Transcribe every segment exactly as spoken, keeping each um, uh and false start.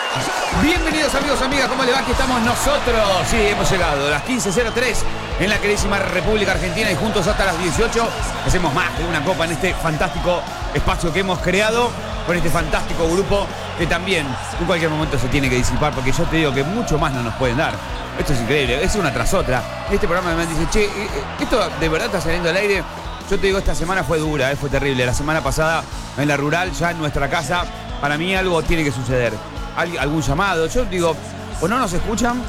Bienvenidos amigos, amigas, ¿cómo les va? Aquí estamos nosotros. Sí, hemos llegado a las quince cero tres en la queridísima República Argentina y juntos hasta las dieciocho hacemos más de una copa en este fantástico espacio que hemos creado con este fantástico grupo que también en cualquier momento se tiene que disipar, porque yo te digo que mucho más no nos pueden dar. Esto es increíble, es una tras otra. Este programa me dice, che, ¿esto de verdad está saliendo al aire? Yo te digo, esta semana fue dura, eh, fue terrible. La semana pasada en la rural, ya en nuestra casa, para mí algo tiene que suceder. Algún llamado, yo digo, o no nos escuchan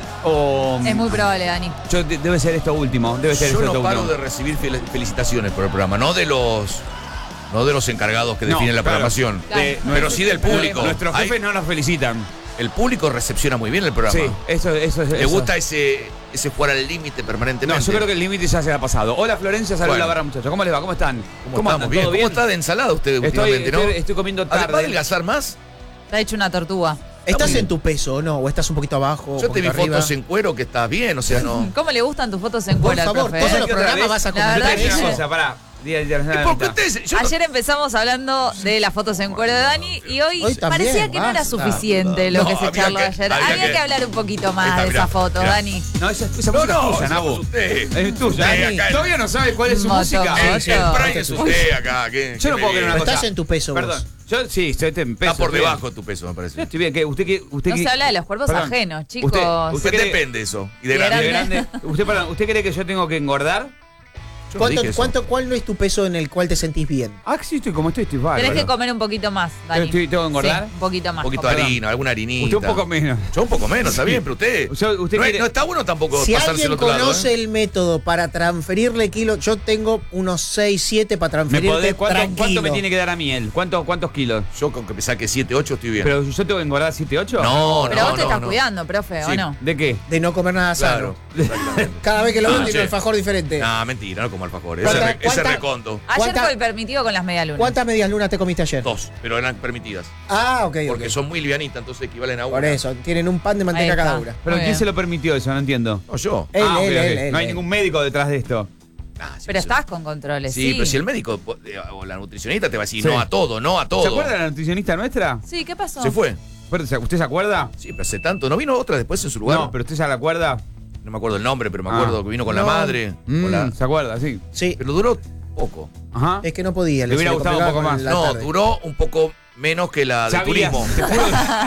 o... Es muy probable, Dani. Yo, debe ser esto último, debe ser yo esto no paro último. de recibir felicitaciones por el programa, no de los no de los encargados que definen no, la claro. programación, Claro. de, pero sí del público. Nuestros jefes Hay, no nos felicitan. el público recepciona muy bien el programa. Sí, eso, eso es. Le eso. gusta ese, ese jugar al límite permanentemente. No, yo creo que el límite ya se ha pasado. Hola Florencia, saludos Bueno. a la barra, muchachos. ¿Cómo les va? ¿Cómo están? ¿Cómo, estamos? andan? Bien. ¿Todo ¿Cómo está de ensalada usted Estoy, últimamente, estoy, no? estoy comiendo ¿Va a tarde. adelgazar más? Está hecho una tortuga. ¿Estás muy en bien. tu peso o no? ¿O estás un poquito abajo? Yo un te vi poquito fotos arriba? en cuero que estás bien, o sea, no. ¿Cómo le gustan tus fotos en Por cuero al favor, profe? todos eh? los ¿Qué otra programas vez? vas a La comentar verdad Yo te digo que- una cosa, pará. Día de la ¿Y por qué mitad. ustedes- yo no- Ayer empezamos hablando de las fotos en cuero de Dani y hoy, Hoy también, parecía que no era basta. suficiente lo No, que se había charló que- ayer. había Había que, que- hablar un poquito más Ahí está, de mirá, esa foto, mirá. Dani. No, esa, esa No, música no, es tuya, esa Nabu. es usted. Es tuya. Dani, Eh, acá- Todavía no sabe cuál es su Moto, música. moto. El, el Yo- Brian es usted acá. ¿qué- Yo qué no me puedo creer una viene? Pero cosa. estás en tu peso vos. Perdón. Yo sí, estoy en peso. Está por estoy bien. debajo de tu peso, me parece. Yo estoy bien. ¿Qué? ¿Usted, qué, usted No qué- se habla de los cuerpos Perdón. ajenos, chicos. Usted- Usted usted cree- depende eso. Y de de grande. de grande. grande. Usted, perdón, ¿usted cree que yo tengo que engordar? Yo no ¿Cuánto, dije eso. cuánto, ¿Cuál no es tu peso en el cual te sentís bien? Ah, sí, estoy como estoy, estoy bárbaro. Tenés que comer un poquito más, Dani. Estoy- ¿tengo que engordar? Sí, un poquito más. Un poquito de Perdón. harina, alguna harinita. Usted un poco menos. Yo un poco menos, está bien, pero usted. Yo- usted no, es- quiere- no está bueno tampoco Si pasarse alguien al otro lado. conoce ¿eh? el método para transferirle kilos, yo tengo unos seis, siete para ¿Me transferirte podés, cuánto, tranquilo. ¿Cuánto me tiene que dar a mí él? ¿Cuántos, cuántos kilos? Yo con que me saque siete, ocho estoy bien. ¿Pero yo tengo que engordar siete, ocho? no, Pero no, vos te no, estás no. cuidando, profe, ¿o Sí. no? ¿De qué? De no comer nada Claro, sano. exactamente. Cada vez que lo veo Ah, tiene sí. un alfajor diferente. No, mentira, no como alfajores. Ese, ¿Cuánta- re- ese cuánta- reconto. Ayer ¿Cuánta- fue el permitido con las medialunas. ¿Cuántas medias lunas te comiste ayer? Dos, pero eran permitidas. Ah, ok, Porque ok. son muy livianitas, entonces equivalen a una. Por eso, tienen un pan de Ahí manteca está. cada una. ¿Pero Muy quién bien. se lo permitió eso? No entiendo. No, yo. Él, Ah, ok, él, ok. él, él, No hay él. ningún médico detrás de esto. Ah, sí, Pero sí. estás con controles, Sí, sí. pero si el médico eh, o la nutricionista te va a decir Sí. no a todo, no a todo. ¿Se acuerda de la nutricionista nuestra? Sí, ¿qué pasó? Se fue. ¿Usted se acuerda? Sí, pero hace tanto. ¿No vino otra después en su lugar? No, pero usted se la acuerda. No me acuerdo el nombre, pero me Ah. acuerdo que vino con la No. madre. Mm, con la- ¿Se acuerda? Sí. Sí, Pero duró poco. Ajá. es que no podía. Le hubiera se gustado un complicaba poco con más. la No, tarde. duró un poco menos que la de Sabías. turismo. Te juro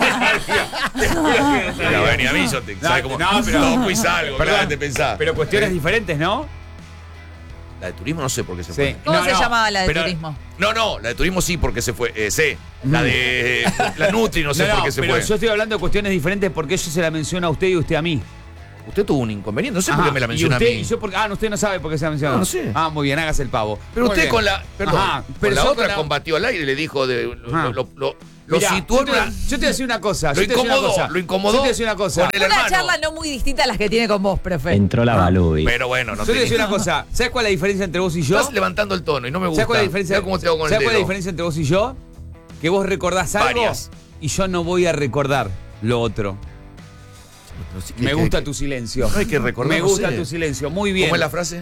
que- te juro que no sabía. Mira, ven, y a mí yo te, No, ¿sabes cómo? no, pero- Todo quiz algo, Perdón, claramente pensá. Pero cuestiones diferentes, ¿no? La de turismo no sé por qué se Sí. fue. ¿Cómo No, se no, llamaba la de pero- turismo? No, no, la de turismo sí porque se fue. Eh, sé. La de la Nutri no sé por qué se pero fue. yo estoy hablando de cuestiones diferentes porque yo se la menciono a usted y usted a mí. Usted tuvo un inconveniente, no sé por Ajá, qué me la y menciona a usted- mí. y yo porque, ah, no, usted no sabe por qué se la menciona. No, no sé. Ah, muy bien, hágase el pavo. Pero Muy usted bien. con la, perdón, Ajá, con pero la yo otra con la- combatió al aire y le dijo de lo, Ajá. lo, lo, lo Mirá, situó yo en te, una- yo te voy a decir una cosa. Lo yo te voy a decir una incomodó, cosa. lo incomodó Yo te voy a decir una cosa. con el Una hermano. charla no muy distinta a las que tiene con vos, profe. Entró la Balúi. Pero bueno, no Yo te voy a decir tenía- una cosa. ¿Sabes cuál es la diferencia entre vos y yo? Estás levantando el tono y no me gusta. ¿Sabes cuál es la diferencia? Mirá cómo te hago con el ¿Sabes cuál es la dedo. diferencia entre vos y yo? Que vos recordás algo Varias. y yo no voy a recordar lo otro. No sé, Me que- gusta que- tu silencio. No hay que recordar, Me no gusta sé. tu silencio. Muy bien. ¿Cómo es la frase?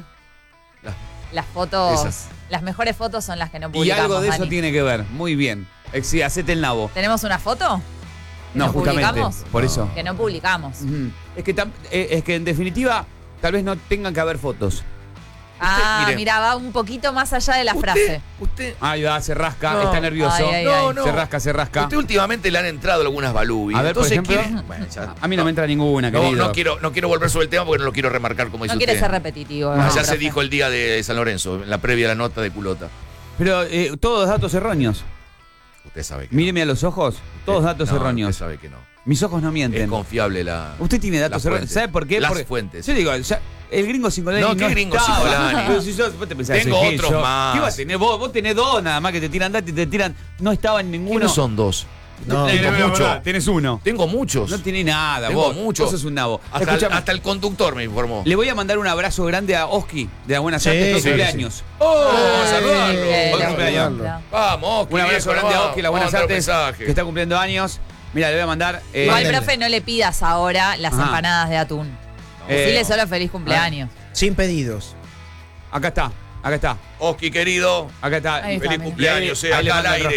Las fotos, Esas. las mejores fotos son las que no Y publicamos, algo de eso Dani. tiene que ver. Muy bien. Eh, Sí, hacete el nabo. ¿Tenemos una foto? ¿Que No, no justamente. publicamos? Por eso. Que no publicamos. Ujú. Es que, tam- eh, es que en definitiva, tal vez no tengan que haber fotos. Ah, mire. mira, va un poquito más allá de la frase. Usted, usted, Ahí va, se rasca, No. está nervioso. Ay, ay, no, ay. no. Se rasca, se rasca. Usted últimamente le han entrado algunas Balúi. A ver, por entonces ejemplo. quiere- bueno, ya- A mí no, me entra ninguna, no, querido. no quiero, no quiero volver sobre el tema porque no lo quiero remarcar como dice No quiere usted. ser repetitivo. Ah, no, ya se profe. dijo el día de San Lorenzo, en la previa a la nota de culota. Pero eh, todos datos erróneos. Usted sabe que Míreme a los ojos, todos no. datos No, erróneos. Usted sabe que no. Mis ojos no Es mienten. confiable la. Usted tiene datos las erróneos. fuentes. ¿Sabe por qué? Las Porque fuentes. Yo digo, ya, el gringo Cingolani No, no, ¿qué gringo estaba. Cingolani? Pero si yo- vos te pensás, Tengo soy otros yo. más. ¿Qué vas a tener vos? Vos tenés dos nada más que te tiran datos y te tiran. No estaba en ninguno. ¿Quiénes son dos? No, Eh, Tengo no, no, mucho. no, Tenés uno. Tengo muchos. No tiene nada, Tengo vos. muchos. Vos sos un nabo. Hasta, el, Escuchame, hasta el conductor me informó. le voy a mandar un abrazo grande a Oski de la Buenas Sí, Artes, todo sí, cumpleaños. ¡Oh! Ay, ¡Saludarlo! eh, Hoy la- cumpleaños. la- Vamos, Un abrazo grande a Oski de las Buenas Artes, mensaje. que está cumpliendo años. Mira, le voy a mandar. eh, Igual, Mándenle. profe, no le pidas ahora las Ajá. empanadas de atún. Eh, Decirle solo feliz cumpleaños. Sin pedidos. Acá está, acá está, Oski, querido. acá está. Ahí está, Feliz mira. cumpleaños, Ahí- eh, ahí le acá al mando el aire. Roski.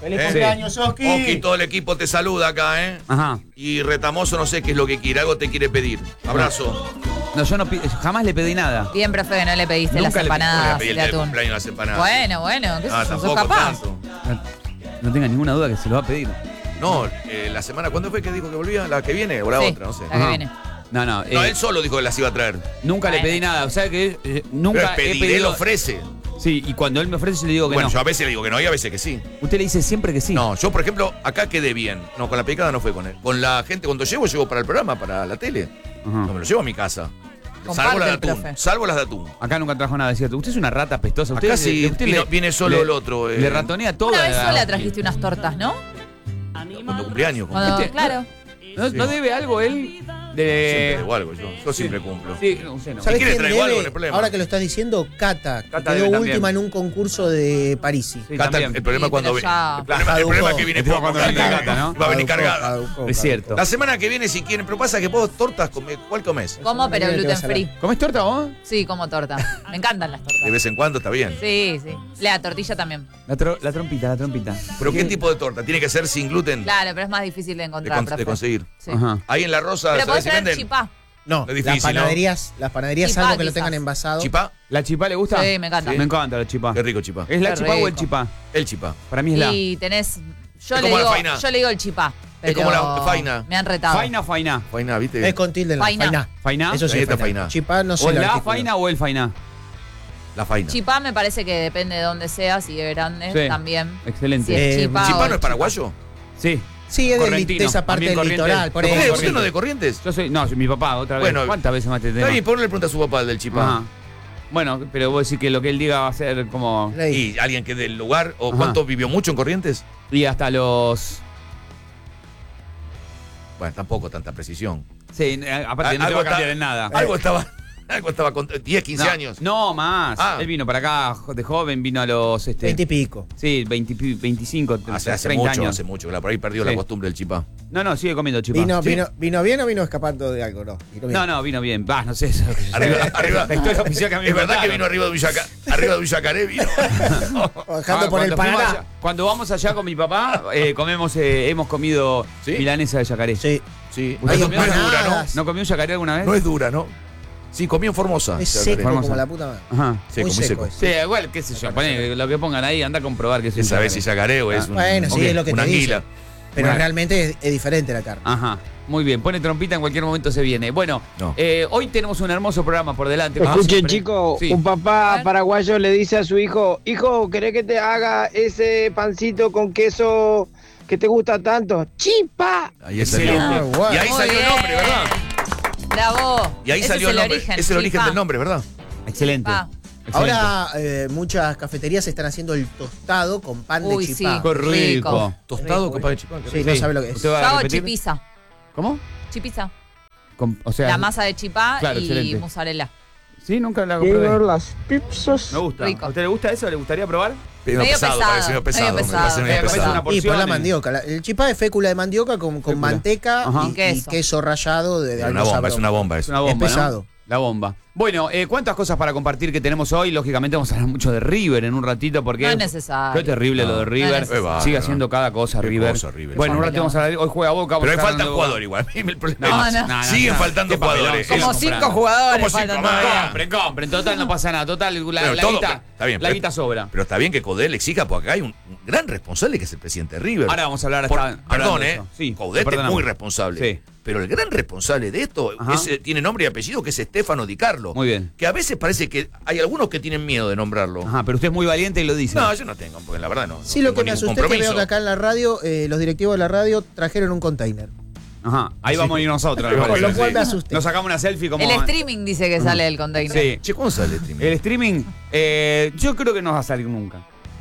¡Feliz ¿Eh? cumpleaños, Oski! Oski, todo el equipo te saluda acá, ¿eh? Ajá. Y Retamoso no sé qué es lo que quiere, algo te quiere pedir. Abrazo. No, yo no pi- jamás le pedí nada. Bien, profe, que no le pediste Nunca las le pedí- ¿Cómo le empanadas pedí el de día de atún. cumpleaños las empanadas? Bueno, bueno, qué sé Ah, yo, sos tampoco capaz. tanto. No tenga ninguna duda que se lo va a pedir. No, eh, la semana, ¿cuándo fue que dijo que volvía? ¿La que viene o la Sí, otra? No sé. la que Ajá. viene. No, no. No, eh, él solo dijo que las iba a traer. nunca le Bueno. pedí nada. O sea que eh, Pero nunca es he pedir, él pedido. ofrece. Sí, y cuando él me ofrece, yo le digo que Bueno, no. yo a veces le digo que no y a veces que sí. Usted le dice siempre que sí. No, yo por ejemplo, acá quedé bien. No, con la picada no fue con él. Con la gente, cuando llevo, llevo para el programa, para la tele. Ajá. No me lo llevo a mi casa. Comparte Salvo las de el atún. profe. Salvo las de atún. Acá nunca trajo nada, es cierto. Usted es una rata pestosa. Usted, Acá sí, usted vino- viene solo el otro, eh. Le ratonea todo. Una vez sola trajiste unas tortas, ¿no? Cuando cumpleaños. como- Cuando- Este- claro. ¿No, no debe algo él Siempre de. debo algo yo. Yo siempre cumplo. Sí, no, usted no. ¿Sabés quiere quién traigo algo, debe? no hay problema. Ahora que lo estás diciendo, Cata, que Cata quedó debe última también. en un concurso de Parisi. Sí, Cata, también. el problema Sí, cuando pero ve- ya- el problema, el problema es que viene Esto poco. cuando viene Cata. Cata, ¿no? Va a venir Caducó, cargada. caducó, Es cierto. La semana que viene, si quieren, pero pasa que vos tortas, come- ¿cuál comés? Como, pero Te gluten vas a la- free. ¿Comés torta vos? Sí, como torta. Me encantan las De tortas. vez en cuando está bien. Sí, sí. La tortilla también. La, tro- la trompita, la trompita. ¿Pero qué tipo de torta? ¿Tiene que ser sin gluten? Claro, pero es más difícil de De, encontrar, con- de profe. conseguir. Sí. Ajá. Ahí en la Rosa, Pero ¿sabes podés si traer venden? chipá. No, Es difícil, las panaderías, las panaderías, Chipá, salvo que lo quizás. tengan envasado. ¿Chipá? ¿La chipá le gusta? Sí, me encanta. Me encanta la chipá. Qué rico chipá. ¿Es la Qué chipá o el rico. chipá? El chipá. Para mí es la. Y tenés. Yo Es le como la digo, faina. yo le digo el chipá. Es como pero la faina. Me han retado. ¿Faina o fainá? Faina, ¿viste? Es con tilde en la Faina. faina. ¿Fainá? Eso sí, Ahí está faina. faina. Chipá no sé ¿O el es la artículo. faina o el fainá? La faina. Chipá me parece que depende de dónde sea, si es grande Sí. también. Excelente. Si es Eh, chipá, ¿Chipá o no es paraguayo? Sí. Sí, es del- Correntino. de esa parte También del Corrientes. litoral. Por Como Eh, eso. ¿Usted Corrientes. no es de Corrientes? Yo soy. No, mi papá, otra vez. Bueno, ¿Cuántas veces más te Está tengo? bien, ¿por qué no le pregunta a su papá el del chipá? Ajá. Bueno, pero vos decís que lo que él diga va a ser como. Ley. ¿Y alguien que del lugar? ¿O Ajá. cuánto vivió mucho en Corrientes? Y hasta los. Bueno, tampoco tanta precisión. Sí, eh, aparte, no te Algo va a cambiar está- en nada. Algo estaba, algo estaba con diez, quince No, años. No, más. Ah. Él vino para acá jo- de joven, vino a los. Este, Veinte y pico. Sí, veinte, pi- veinticinco, Hace, hace treinta mucho, años. hace mucho. Claro, por ahí perdió Sí. la costumbre del chipá. No, no, sigue comiendo chipá. Vino, ¿Sí? vino, ¿Vino bien o vino escapando de algo? No, vino bien. No, no, vino bien. Va, no sé eso. Arriba, arriba. La historia oficial que a mí Es me verdad que contaron. vino arriba de un, yaca- arriba de un yacaré, vino. Bajando Ah, por el cuando fuimos Paraná. allá- cuando vamos allá con mi papá, eh, comemos, eh, hemos comido ¿Sí? milanesa de yacaré. Sí. Sí, Hay no, no es dura, ¿no? empanadas. ¿No comió un yacaré alguna vez? No es dura, ¿no? Sí, comí en Formosa. Es yacaré. seco Hermoso. como la puta madre. Ajá. Seco, Muy muy seco seco. es. Sí, igual, qué sé yo. Poné lo que pongan ahí, anda a comprobar que es un Esa vez si yacaré. yacaré o es Ah. un, Bueno, sí, ok, es lo que una te dice. anguila. Pero Bueno. realmente es, es diferente la carne. Ajá. Muy bien, pone trompita, en cualquier momento se viene. Bueno, No. eh, hoy tenemos un hermoso programa por delante. como Escuchen, siempre. chicos, Sí. un papá A ver. paraguayo le dice a su hijo, hijo, ¿querés que te haga ese pancito con queso que te gusta tanto? ¡Chipa! Ahí salió. Excelente. Ah, bueno. Y ahí Muy salió el bien. nombre, ¿verdad? Bravo. Y ahí Ese salió es el nombre. origen, Es el origen chipá. del nombre, ¿verdad? Excelente. Chipá. Excelente. Ahora eh, muchas cafeterías están haciendo el tostado con pan Uy, de sí. chipá. Qué rico. Tostado Rico. con pan de chipá. qué Sí, rico. no sabe lo que es. ¿Usted va Yo a hago repetir? chipizza. ¿Cómo? Chipizza. Con- o sea, La masa de chipá Claro, y excelente. mozzarella. Sí, nunca la compré. las pizzas. Me gusta. Rico. ¿A usted le gusta eso? ¿Le gustaría probar? Medio Medio pesado, pesado, parece medio pesado. medio me pesado. parece medio Eh, parece pesado. una Y por porción la y- mandioca. La- el chipá es fécula de mandioca con, con Fécula. manteca Ajá. y, Y queso. y queso rallado de, de Es algo una bomba, sabroso. es una bomba Es eso. una bomba, Es pesado. ¿no? La bomba. Bueno, eh, ¿cuántas cosas para compartir que tenemos hoy? Lógicamente vamos a hablar mucho de River en un ratito porque No es necesario. Qué terrible No, lo de no River. es necesario. Sigue Eh, va, haciendo no. cada cosa Qué River. cosa, River. Bueno, un Papelón. ratito vamos a hablar. Hoy juega Boca. vamos Pero a hay estar falta hablando- jugador igual. El problema No, es- no. No, no, Siguen no. faltando Qué papelón, jugadores. somos Como Eso. cinco comprando. jugadores Como cinco faltan más. todavía. Compren, compren. Total no pasa nada. Total, la, Bueno, la todo, guita, está bien, la pero- guita sobra. Pero está bien que Codel exija, porque acá hay un, un gran responsable que es el presidente de River. Ahora vamos a hablar. Por- hasta- perdón, hablando de ¿eh? eso. Sí, Coudet es perdonamos. muy responsable. Sí. Pero el gran responsable de esto Ajá. es, eh, tiene nombre y apellido, que es Stefano Di Carlo. Muy bien. Que a veces parece que hay algunos que tienen miedo de nombrarlo. Ajá, pero usted es muy valiente y lo dice. No, yo no tengo, porque la verdad no. Sí, no lo tengo que me ningún asusté es que compromiso. veo que acá en la radio, eh, los directivos de la radio trajeron un container. Ajá, ahí vamos a ir nosotros. Con me Con parece. lo cual sí. me asusté. Nos sacamos una selfie como. El streaming dice que sale del container. Sí. Che, ¿cómo sale el streaming? El streaming, eh, yo creo que no va a salir nunca.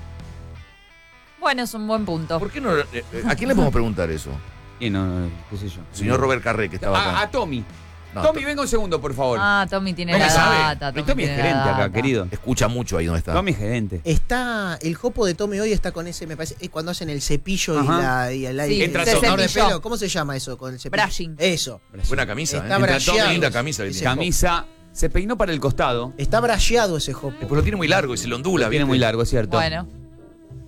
Bueno, es un buen punto. ¿Por qué no? eh, eh, ¿A quién le podemos preguntar eso? Y no, no, qué sé yo. Señor Robert Carré, que estaba A, a acá. Tommy. No, Tommy, to- venga un segundo, por favor. Ah, Tommy tiene Tommy la sabe. data. Y Tommy es tiene gerente la acá, data. querido. Escucha mucho ahí donde está. Tommy es gerente. Está, el jopo de Tommy hoy está con ese, me parece, es cuando hacen el cepillo y, Ajá. la, y el, Sí, el Entra secador de cepilló. pelo. ¿Cómo se llama eso con el cepillo? Brushing. Eso. Buena camisa, Está ¿eh? Entra brasheado. Tommy, linda camisa que Ese tiene. Camisa, se peinó para el costado. Está brasheado ese jopo. Después lo tiene muy largo y se lo ondula, Lo tiene ¿viste? muy largo, es cierto. Bueno,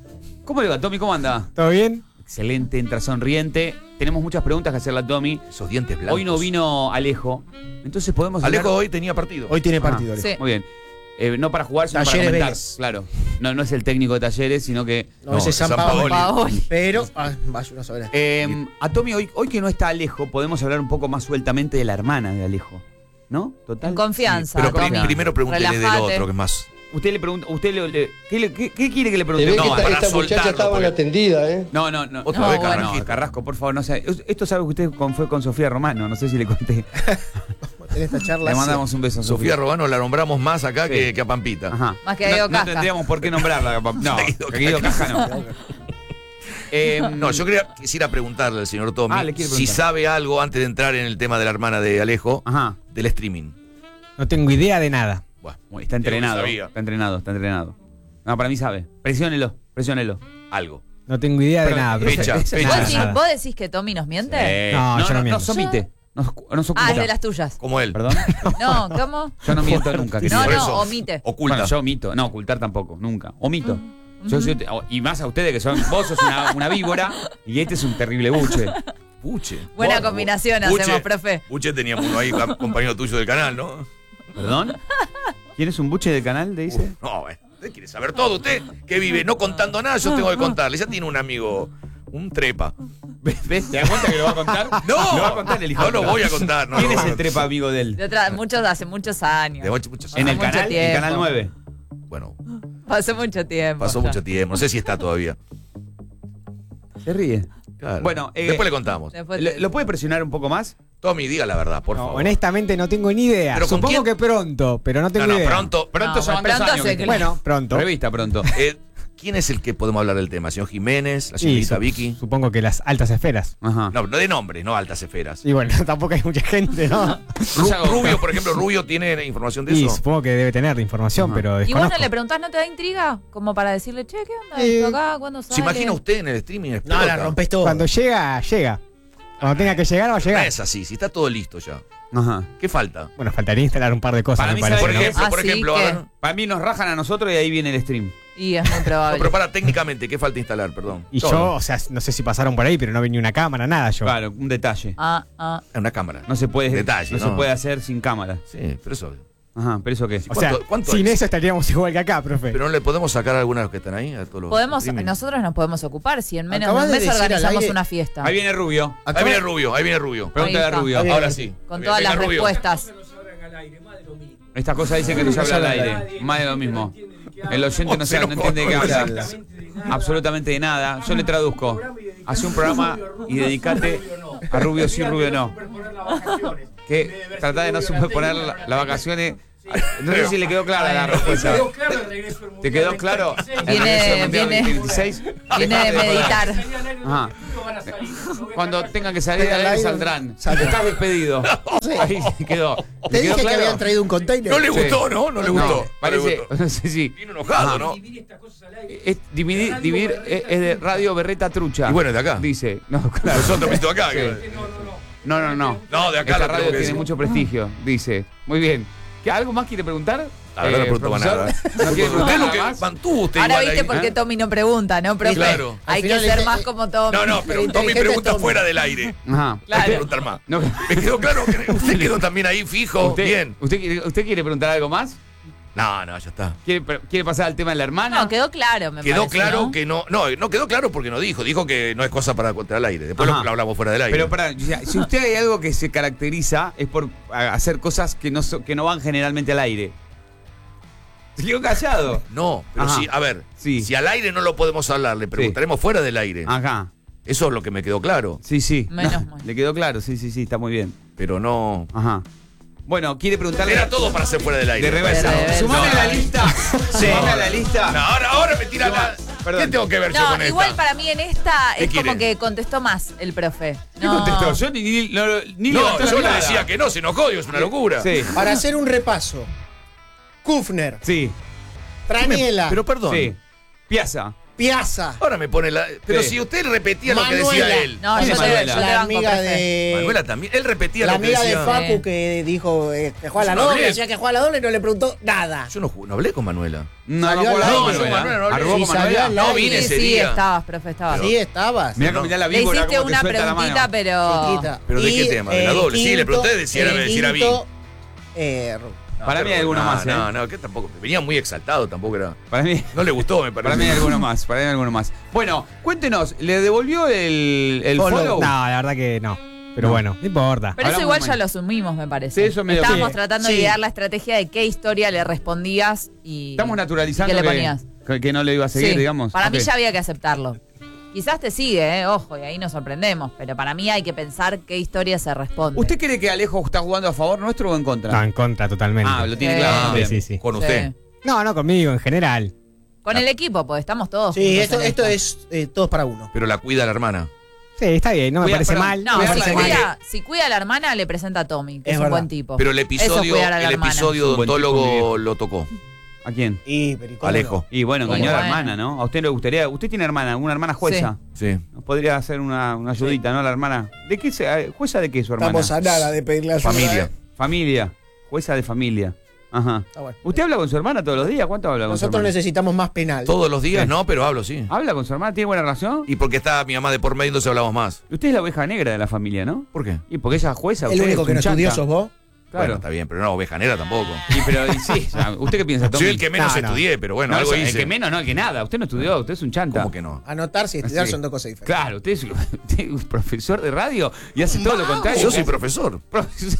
¿Cómo le va, Tommy? ¿Cómo anda? ¿Todo bien? Excelente, entra sonriente. Tenemos muchas preguntas que hacerle a Tommy. Esos dientes blancos. Hoy no vino Alejo. Entonces podemos Alejo hablar- hoy tenía partido. Hoy tiene Ajá, partido. Alejo. Sí. Muy bien. Eh, no para jugar, sino Talleres para comentar. Vélez. Claro. No, no es el técnico de Talleres, sino que. No, No, ese es San, San Paolo. Paoli. Paoli. Pero, ah, vaya una sola. Eh, a Tommy, hoy, hoy que no está Alejo, podemos hablar un poco más sueltamente de la hermana de Alejo. ¿No? Total. En confianza. Pero Tommy. pri- Tommy. primero pregúntele del Relájate. otro, que es más. Usted le pregunta, usted le, le- ¿qué, le- qué- qué quiere que le Se pregunte? ve No, que esta, para esta muchacha soltarlo, estaba porque- atendida, ¿eh? No, no, no. Otra no, vez no, Carrasquito. Carrasco, por favor, no sé. Esto sabe que usted con- fue con Sofía Romano, no sé si le conté. En esta charla. Le mandamos un beso a Sofía Sofía. Robano la nombramos más acá Sí. que, que a Pampita. Ajá. Más que a no, Guido no Casca. tendríamos por qué nombrarla. No, A Guido que Guido Casca no. Eh, No, yo quería, quisiera preguntarle al señor Tommy Ah, le quiere si preguntar. sabe algo antes de entrar en el tema de la hermana de Alejo, Ajá. del streaming. No tengo idea de nada. Bueno, Muy- Está Digo que entrenado. sabía. Está entrenado, está entrenado. No, para mí sabe. Presiónelo, presiónelo. algo. No tengo idea de Pero- nada. profe. Fecha, Ese- fecha. ¿Vos, Nada, decís, nada. vos decís que Tommy nos miente? Eh, No, yo no miento. Nos omite. Nos, nos oculta. Ah, es de las tuyas. Como él. ¿Perdón? No, ¿cómo? Yo no miento nunca. querido. No, Por no, eso, omite. Oculta. Bueno, yo omito. No, ocultar tampoco, nunca. Omito. Yo soy- y más a ustedes que son. Vos sos una, una víbora y este es un terrible buche. Buche. Buena Vos- combinación Buche- hacemos, profe. Buche teníamos uno ahí, cam- compañero tuyo del canal, ¿no? ¿Perdón? ¿Quién es un buche del canal? Le dice. No, bueno, usted quiere saber todo. Usted que vive no contando nada, yo tengo que contarle. Ya tiene un amigo, un trepa. ¿Ves? ¿Ves? ¿Te das cuenta que lo va a contar? No, Lo va a contar el hijo no de lo puta. voy a contar. No ¿Quién lo es voy a el trepa amigo de él? De otra- muchos, hace muchos años. De muchos, muchos ¿En el mucho canal? ¿En tiempo. Canal nueve? Bueno, Pasó mucho tiempo. pasó ya. mucho tiempo. No sé si está todavía. Se ríe. Claro. Bueno, eh, después le contamos. Después ¿Lo, te- lo puede presionar un poco más? Tommy, diga la verdad, por No, favor. honestamente no tengo ni idea. ¿Pero con Supongo quién? que pronto, pero no tengo No, no, idea. pronto. Pronto No, son bueno, dos pronto años. sé que- que- Bueno, pronto. Revista pronto. Eh, ¿Quién es el que podemos hablar del tema? ¿Señor Jiménez? ¿La Y señorita su- Vicky? Supongo que las altas esferas. Ajá. No, no de nombres, no altas esferas. Y bueno, tampoco hay mucha gente, ¿no? Ru- Sago- Rubio, por ejemplo, Rubio tiene información de Y eso. supongo que debe tener información, Ajá. pero ¿Y vos desconozco. no le preguntás, no te da intriga? Como para decirle, che, ¿qué onda Eh, esto acá? ¿Cuándo sale? ¿Se imagina usted en el streaming? No, Explota. la rompes todo. Cuando llega, llega. Cuando tenga que llegar, va a No llegar. es así, si está todo listo ya. Ajá. ¿Qué falta? Bueno, faltaría instalar un par de cosas, Para me mí, parece. Por ¿sabe ¿no? qué? ejemplo, por Así ejemplo, a que- ver. Para mí nos rajan a nosotros y ahí viene el stream. Y es muy No, probable. pero para técnicamente, ¿qué falta instalar? Perdón. Y Todo. yo, o sea, no sé si pasaron por ahí, pero no vi ni una cámara, nada yo. Claro, un detalle. Ah, ah. Ah, una cámara. No se puede, Detalle, no, se ¿no? puede hacer sin cámara. Sí, pero eso. Ajá, pero eso qué. O sea, ¿Cuánto- cuánto sin es? eso estaríamos igual que acá, profe. Pero no le podemos sacar a algunas de los que están ahí, a todos los Podemos, streaming? nosotros nos podemos ocupar. Si en menos Acabas de un de mes decir al organizamos aire- una fiesta. Ahí viene Rubio. Ahí viene Rubio, ahí viene Rubio. Pregúntale Ahí a está. Rubio. Ahí Ahora sí. Con Bien, todas venga, las Rubio. respuestas. Esta cosa dice que no se habla al aire. Más de lo mismo. El oyente no, sabe, no entiende de qué habla. Absolutamente de nada. Yo le traduzco. Hace un programa y dedicate a Rubio sí, Rubio no. Que trata de no superponer las la vacaciones. No sé si le quedó clara la respuesta. ¿Te quedó claro? El Viene- regreso del Mundial viene- veintiséis. Viene de meditar. Ajá. Cuando tengan que salir Tengan al aire aire, saldrán. saldrán. Estás despedido. Ahí se quedó. Te ¿Le quedó dije que claro? habían traído un container. No le Sí. gustó, ¿no? No le gustó. No, No le parece. gustó. Sí, sí. Vino enojado, Ajá. ¿no? Es, dividir, dividir es, es de Radio Berreta Trucha. Y bueno, es de acá. Dice. No, claro. Nosotros visto acá. Sí. que- No, no, no. No, de acá Esta lo radio tengo que tiene decir. mucho prestigio. Dice. Muy bien. ¿Qué, ¿Algo más quiere preguntar? La verdad no preguntó profesor? nada. ¿No quiere Usted preguntar lo nada que más? mantuvo usted Ahora igual viste ahí. por qué ¿eh? Tommy no pregunta, ¿no, profe? claro. Hay Al que final ser le- más como Tommy. No, no, pero El Tommy inteligente pregunta Tommy. fuera del aire. Ajá. Hay que Claro. preguntar más. No. ¿Me quedó claro que usted quedó también ahí fijo? ¿Usted, Bien. ¿usted, quiere, ¿Usted quiere preguntar algo más? No, no, ya está. ¿Quiere, pre- quiere pasar al tema de la hermana? No, quedó claro, me Quedó parece, claro ¿no? que no. No, no quedó claro porque no dijo. Dijo que no es cosa para contra el aire. Después Ajá. lo, lo hablamos fuera del aire. Pero para, si usted hay algo que se caracteriza es por a- hacer cosas que no, so- que no van generalmente al aire. Se quedó callado. No, pero Ajá. sí, a ver, Sí. si al aire no lo podemos hablar, le preguntaremos fuera del aire. Ajá. Eso es lo que me quedó claro. Sí, sí. Menos mal. Le quedó claro, sí, sí, sí, está muy bien. Pero no. Ajá. Bueno, quiere preguntarle. Era todo para hacer fuera del aire. De reversa. De reversa. Sumame No. a la lista. Sumame a la lista. No, ahora, ahora me tira No, la. perdón. ¿Qué tengo que ver yo No, con igual esta? para mí en esta ¿Qué es como quiere? que contestó más el profe. ¿Qué No. contestó? Yo ni, ni, no, ni No, levantó la yo le mirada. decía que no, se enojó, digo, es una locura. Sí, Para hacer un repaso. Kufner, sí, Traniela, Pero perdón. sí. Piazza. Piazza. Ahora me pone la. Pero Sí. si usted repetía lo que Manuela. decía él. No, ¿Quién yo es te, Manuela? yo te La banco, amiga profe. de. Manuela también. Él repetía La lo que amiga de decía. Facu Sí. que dijo eh, que juega a Yo la no doble, hablé. decía que juega a la doble y no le preguntó nada. Yo no, ju- no hablé con Manuela. No, Salió me acuerdo al de aire. Manuela. Manuela, no hablé. ¿Arrugó con Sí, salió Manuela? al No aire. vine Sí, ese sí, día. estabas, profe, estabas. Sí, estabas. Mirá No. cómo mirá la Le víbora hiciste como te una suelta la preguntita, mano. pero. Chiquita. ¿Pero de qué Y tema? ¿De la doble? Sí, le pregunté de si era- el si era quinto, eh, No, Para mí hay pero- alguno no, más, ¿eh? No, no, que tampoco. Venía muy exaltado, tampoco era. Para mí. No le gustó, me parece. Para mí hay alguno más, para mí hay alguno más. Bueno, cuéntenos, ¿le devolvió el, el Follow. follow? No, la verdad que no. Pero No. bueno, no importa. Pero eso Hablamos igual de ya mañana. lo asumimos, me parece. Sí, eso medio Estábamos que- tratando de sí. idear la estrategia de qué historia le respondías y. Estamos naturalizando ¿y qué le que, ponías? que- que no le iba a seguir, Sí, digamos. Para Ok. mí ya había que aceptarlo. Quizás te sigue, eh, ojo, y ahí nos sorprendemos, pero para mí hay que pensar qué historia se responde. ¿Usted cree que Alejo está jugando a favor nuestro o en contra? No, en contra totalmente. Ah, lo tiene Sí. claro. Ah, también. sí, sí. Con Sí. usted. No, no conmigo, en general. Con el equipo, pues estamos todos. Sí, juntos esto, en esto es eh, todos para uno. Pero la cuida la hermana. Sí, está bien, no me Cuida- parece perdón, mal. No, no me si Cuidar parece la mal. cuida, si cuida a la hermana, le presenta a Tommy, que Es es, un verdad. buen tipo. Pero el Eso es episodio, cuidar a la el hermana. episodio Es un buen tipo, mi odontólogo viejo. lo tocó. ¿A quién? Y, pero ¿y cómo Alejo. no? Y bueno, engañó Y a la bueno. hermana, ¿no? ¿A usted le gustaría? ¿Usted tiene hermana? ¿Una hermana jueza? Sí. ¿Nos podría hacer una, una ayudita, no? La hermana. ¿De qué se, ¿Jueza de qué su hermana? Estamos a nada de pedirle ayuda. Familia. ¿eh? Familia. Jueza de familia. Ajá. Está bueno. ¿Usted habla con su hermana todos los días? ¿Cuánto habla con su Nosotros hermana? necesitamos más penal. Todos los días Sí. no, pero hablo, sí. ¿Habla con su hermana? ¿Tiene buena relación? Y porque está mi mamá de por medio, entonces hablamos más. Usted es la oveja negra de la familia, ¿no? ¿Por qué? Y porque ella es jueza. El usted único es que un no estudió chanta. sos vos. Claro. Bueno, está bien, pero no, oveja negra tampoco. Y, pero, y sí, o sea, ¿usted qué piensa, Tommy? Soy el que menos No, no. estudié, pero bueno, No, algo o sea, hice. el que menos, no, el que nada. Usted no estudió, usted es un chanta. ¿Cómo que no? Anotarse y estudiar Sí. son dos cosas diferentes. Claro, usted es, usted es un profesor de radio y hace todo lo contrario. Yo soy Hace- profesor. profesor.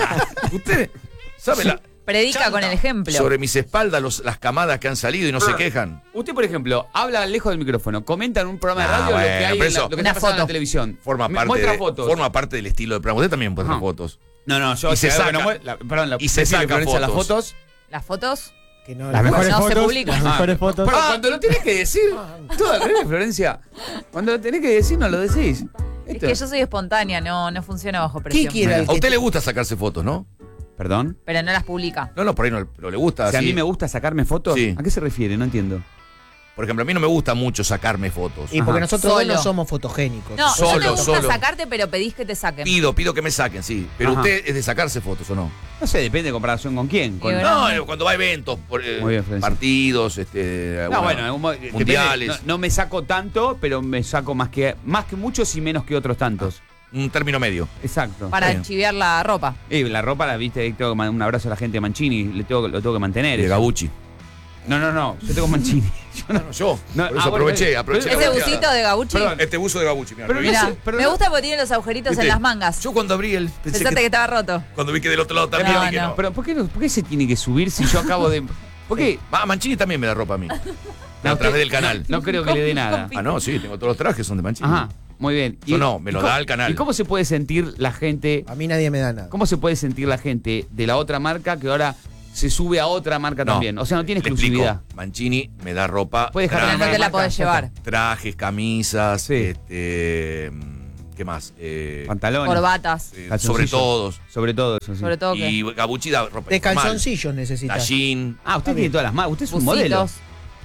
Usted sabe la- Predica con el ejemplo. sobre mis espaldas los- las camadas que han salido y no se quejan. Usted, por ejemplo, habla lejos del micrófono, comenta en un programa de Ah, radio lo que bueno, hay, pero en la- eso- lo que Una está pasando en la foto. televisión. Forma Me- parte, muestra de- fotos. forma parte del estilo del programa. Usted también muestra Ajá. fotos. No, no, yo Y se si algo que saca- no mue- la- perdón, la, y se decile, saca Florencia, las fotos. fotos. Las fotos. Que no, Las mejores no se fotos. publican. Las mejores fotos. Pero cuando lo tenés que decir, todo al revés, Florencia. Cuando lo tenés que decir, no lo decís. Es Esto- que yo soy espontánea, no, no funciona bajo ¿Qué presión. quiere el A que usted le gusta sacarse fotos, ¿no? ¿Perdón? Pero no las publica. No, no, por ahí no, pero le gusta. Si a así. mí me gusta sacarme fotos, Sí. ¿a qué se refiere? No entiendo. Por ejemplo, a mí no me gusta mucho sacarme fotos. Y porque Ajá. nosotros dos Solo. no somos fotogénicos. No, Solo, no te gusta solo. sacarte, pero pedís que te saquen. Pido, pido que me saquen, sí. Pero Ajá. usted es de sacarse fotos o no. No sé, depende de comparación con quién. Con- Y bueno. No, eh, cuando va a eventos, por, eh, Muy bien, Florencia. partidos, este, No, alguna- bueno, en un mo- depende, mundiales. no, no me saco tanto, pero me saco más que más que muchos y menos que otros tantos. Un término medio. Exacto. Para Bien. chiviar la ropa. Y la ropa la viste, tengo que man- un abrazo a la gente de Mancini, le tengo, lo tengo que mantener. De eso. Gabucci. No, no, no, yo tengo Mancini. Yo no- No, yo. No, por ah, eso bueno, aproveché, pero- aproveché. pero- la Ese oportunidad. busito de Gabucci. Perdón, Este buzo de Gabucci, mira. Pero lo vi. no Mirá, sé, pero me no- gusta porque tiene los agujeritos ¿Viste? en las mangas. Yo cuando abrí el. Pensé Pensaste que... que, estaba roto. cuando vi que del otro lado también, No, dije no. no. Pero ¿por qué, no- por qué se tiene que subir si yo acabo de. ¿Por qué? Ah, Mancini también me da ropa a mí. No, a través usted- del canal. No creo que le dé nada. Ah, no, sí, tengo todos los trajes, son de Mancini. Ajá, muy bien. Yo no, me lo y cómo- da el canal. ¿Y cómo se puede sentir la gente? A mí nadie me da nada. ¿Cómo se puede sentir la gente de la otra marca que ahora se sube a otra marca también? O sea, no tiene le exclusividad. explico. Mancini me da ropa. Puede dejar Pero de no grande, te la marca, podés ya llevar. está. trajes, camisas, Sí. este, ¿qué más? Eh, Pantalones. Corbatas. eh, calzoncillos. sobre todos. Sobre todo eso, sí. Sobre todo que. Y Gabucci da ropa De informal. calzoncillos necesitas. Tallín. Ah, usted Está tiene bien. todas las marcas. Usted es un modelo. Bucitos.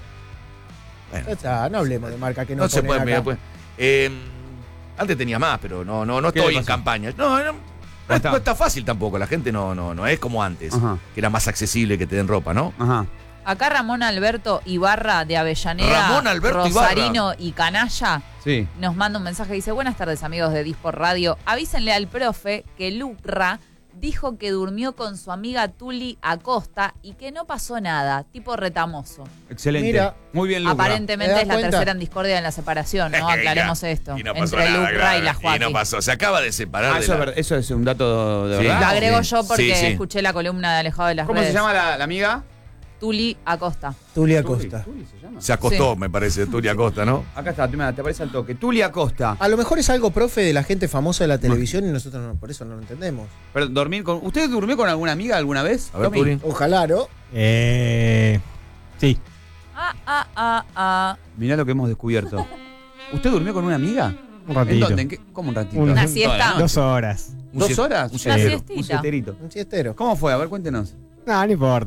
Bueno, Ya está, no hablemos de marca que no, no se ponen puede. acá. mira, pues, eh, antes tenía más, pero no, no, no ¿Qué estoy le en pasó? campaña. No, no, no está. no está fácil tampoco. La gente no, no, no es como antes, Ajá. que era más accesible que te den ropa, ¿no? Ajá. Acá Ramón Alberto Ibarra de Avellaneda, Ramón Alberto Rosarino y Canalla Sí. nos manda un mensaje. Dice, buenas tardes amigos de Dispor Radio. Avísenle al profe que Lucra dijo que durmió con su amiga Tuli Acosta y que no pasó nada, tipo retamoso. Excelente. Mira. Muy bien, Lucra. ¿Te Aparentemente das es la cuenta? tercera en discordia en la separación, ¿no? Aclaremos esto. Y no pasó entre nada, Lucra claro, y la Y Joaquín. no pasó. Se acaba de separar Ah, de eso, la- es verdad, eso es un dato de Sí. verdad. Lo agrego Sí. yo porque Sí, sí. escuché la columna de Alejado de las ¿Cómo Redes. se llama la, la amiga? Tuli Acosta. Tulia Costa. Tuli se llama. Se acostó, Sí. me parece, Turia Costa, ¿no? Acá está, mira, te aparece al toque. Tulia Costa. A lo mejor es algo, profe, de la gente famosa de la televisión y nosotros no, por eso no lo entendemos. Pero dormir con. ¿Usted durmió con alguna amiga alguna vez? A ver, Tommy? Turi. Ojalá, ¿no? Eh, sí. Ah, ah, ah, ah. Mirá lo que hemos descubierto. ¿Usted durmió con una amiga? Un ¿En ratito. dónde? ¿En qué? ¿Cómo un ratito? Una Toda la siesta. noche. Dos horas. Un ¿Dos siet- horas? un Una sietero. siestita. Un sieterito. Un siestero. ¿Cómo fue? A ver, cuéntenos. No, no importa.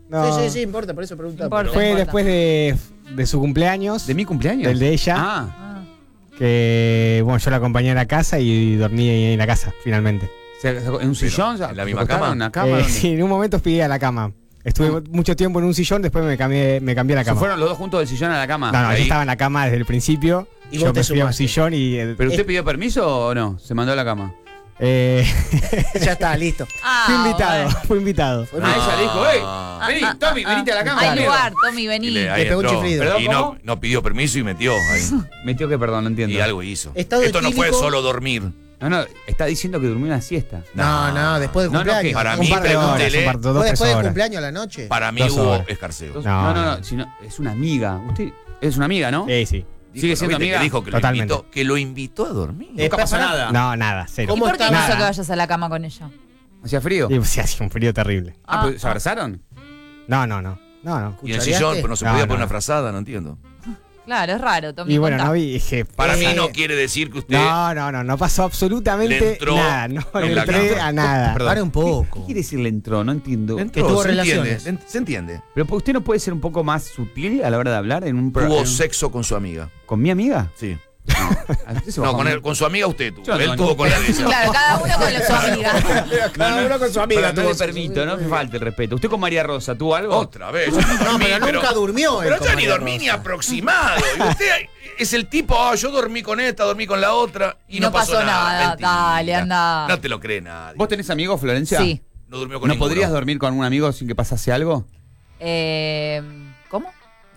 No. Sí, sí, sí, importa, por eso pregunta. Importa. Fue importa. después de, de su cumpleaños, ¿De mi cumpleaños? del de ella, Ah, Ah. que bueno, yo la acompañé a la casa y dormí en la casa, finalmente. ¿se- ¿en un sillón? ¿en la ¿Se misma acostaron cama? ¿En la cama? Eh, ¿Dónde? sí, en un momento fui a la cama. Estuve mucho tiempo en un sillón, después me cambié, me cambié a la ¿Se cama. fueron los dos juntos del sillón a la cama? No, no, Ahí. yo estaba en la cama desde el principio. Y yo vos te me fui a un sumaste. sillón y. eh, ¿Pero usted eh, pidió permiso o no? ¿Se mandó a la cama? eh, Ya está, listo. Ah, fui invitado, bueno. fui invitado. Ah, ella le dijo, ¡ey! Ah. Vení, Ah, Tommy, ah, venite a la ah. cama. Hay Dale. lugar, Tommy, vení. Y le, ahí Le pegó un entró. chiflido. ¿Perdón, Y cómo? no, no pidió permiso y metió ahí. Metió que perdón, no entiendo. Y algo hizo. Estado Esto no fue etílico. solo dormir. No, no, está diciendo que durmió una siesta. No, no, después del No, no, que cumpleaños. para Un mí, par de horas, pregúntele. un par- dos, ¿Fue tres después del horas. cumpleaños a la noche? Para mí Dos hubo horas. escarceo. No, No, no, no, no. sino- es una amiga. Usted es una amiga, ¿no? Eh, sí. Sigue Dijo, siendo ¿no viste amiga. que dijo que lo, Totalmente. invitó, que lo invitó a dormir. Eh, Nunca pasó pará. nada. No, nada, cero. ¿Y ¿Cómo por qué estaba? quiso que Nada. vayas a la cama con ella? ¿Hacía frío? Y, sí, hacía un frío terrible. Ah, Ah, pues, ¿se ah. abrazaron? No, no, no. No, no. Y en el ¿Cuchareaste? sillón, pero no se No, podía no. poner una frazada, no entiendo. Claro, es raro, Tommy. Y bueno, contá. no vi. Dije, Para Eh, mí no quiere decir que usted. no, no, no. No pasó Le absolutamente entró nada. No en le la entré cama. a nada. Perdón. Para un poco. ¿Qué quiere decir le entró? No entiendo. Le entró, que tuvo se relaciones. entiende. Se entiende. Pero usted no puede ser un poco más sutil a la hora de hablar en un programa. Tuvo sexo con su amiga. ¿Con mi amiga? Sí. ¿A usted se No, bajó con, un- él, con su amiga usted tuvo. Yo no Él tengo tuvo ni- con la de ella. Claro, cada uno con su amiga. Cada uno con su amiga. Pero no tuvo le su- permito, no me falte el respeto. ¿Usted con María Rosa tuvo algo? Otra vez. Yo No, dormí, pero nunca durmió. él Pero con yo ni María dormí Rosa. ni aproximado. Y usted es el tipo, ah, yo dormí con esta, dormí con la otra. Y, Y no, no pasó nada. Mentira. Dale, anda. No te lo cree nadie. ¿Vos tenés amigos, Florencia? Sí. No durmió con ¿No ninguno. podrías dormir con un amigo sin que pasase algo? Eh, ¿Cómo?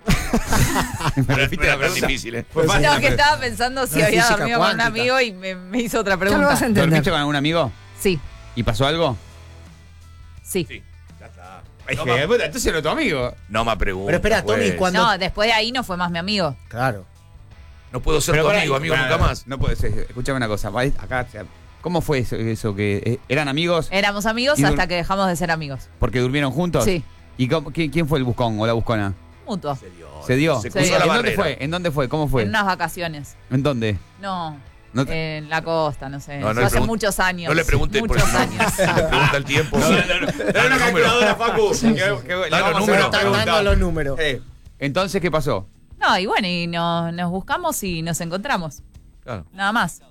¿Me Pero repite era la tan pregunta? difícil, ¿eh? Fue fácil la No, que pregunta. estaba pensando si No es había física dormido con un cuántica. amigo y me, me hizo otra Ya lo pregunta. vas a entender. ¿Dormiste con algún amigo? Sí, ¿Y pasó algo? sí. Sí, ya está. Es No, que, me, puta, entonces era tu amigo. no me preguntes. Pero espera, Tommy, pues. cuando. No, después de ahí no fue más mi amigo. Claro. No puedo ser Pero tu pará, amigo, amigo, pará, nunca más. No puede ser. Escuchame una cosa. va, Acá, o sea, ¿cómo fue eso? eso que eh, ¿Eran amigos Éramos amigos ¿Y dur- hasta que dejamos de ser amigos. porque durmieron juntos? Sí, ¿Y cómo- quién, quién fue el buscón o la buscona? mutuo. Se dio. ¿Se dio? Se Sí. cruzó ¿En la dónde barrera. fue? ¿En dónde fue? ¿Cómo fue? En unas vacaciones. ¿En dónde? No, No te- en la costa, no sé. No, no Fue le hace pregun- muchos años. No le pregunte por Muchos eso. años. Le pregunta el tiempo. Dale los números. Facu. Sí, sí. Que- que- le Dale vamos a los hacer una números. Están pregunta. dando los números. Eh, Entonces, ¿qué pasó? No, y bueno, y nos, nos buscamos y nos encontramos. Claro. Nada más.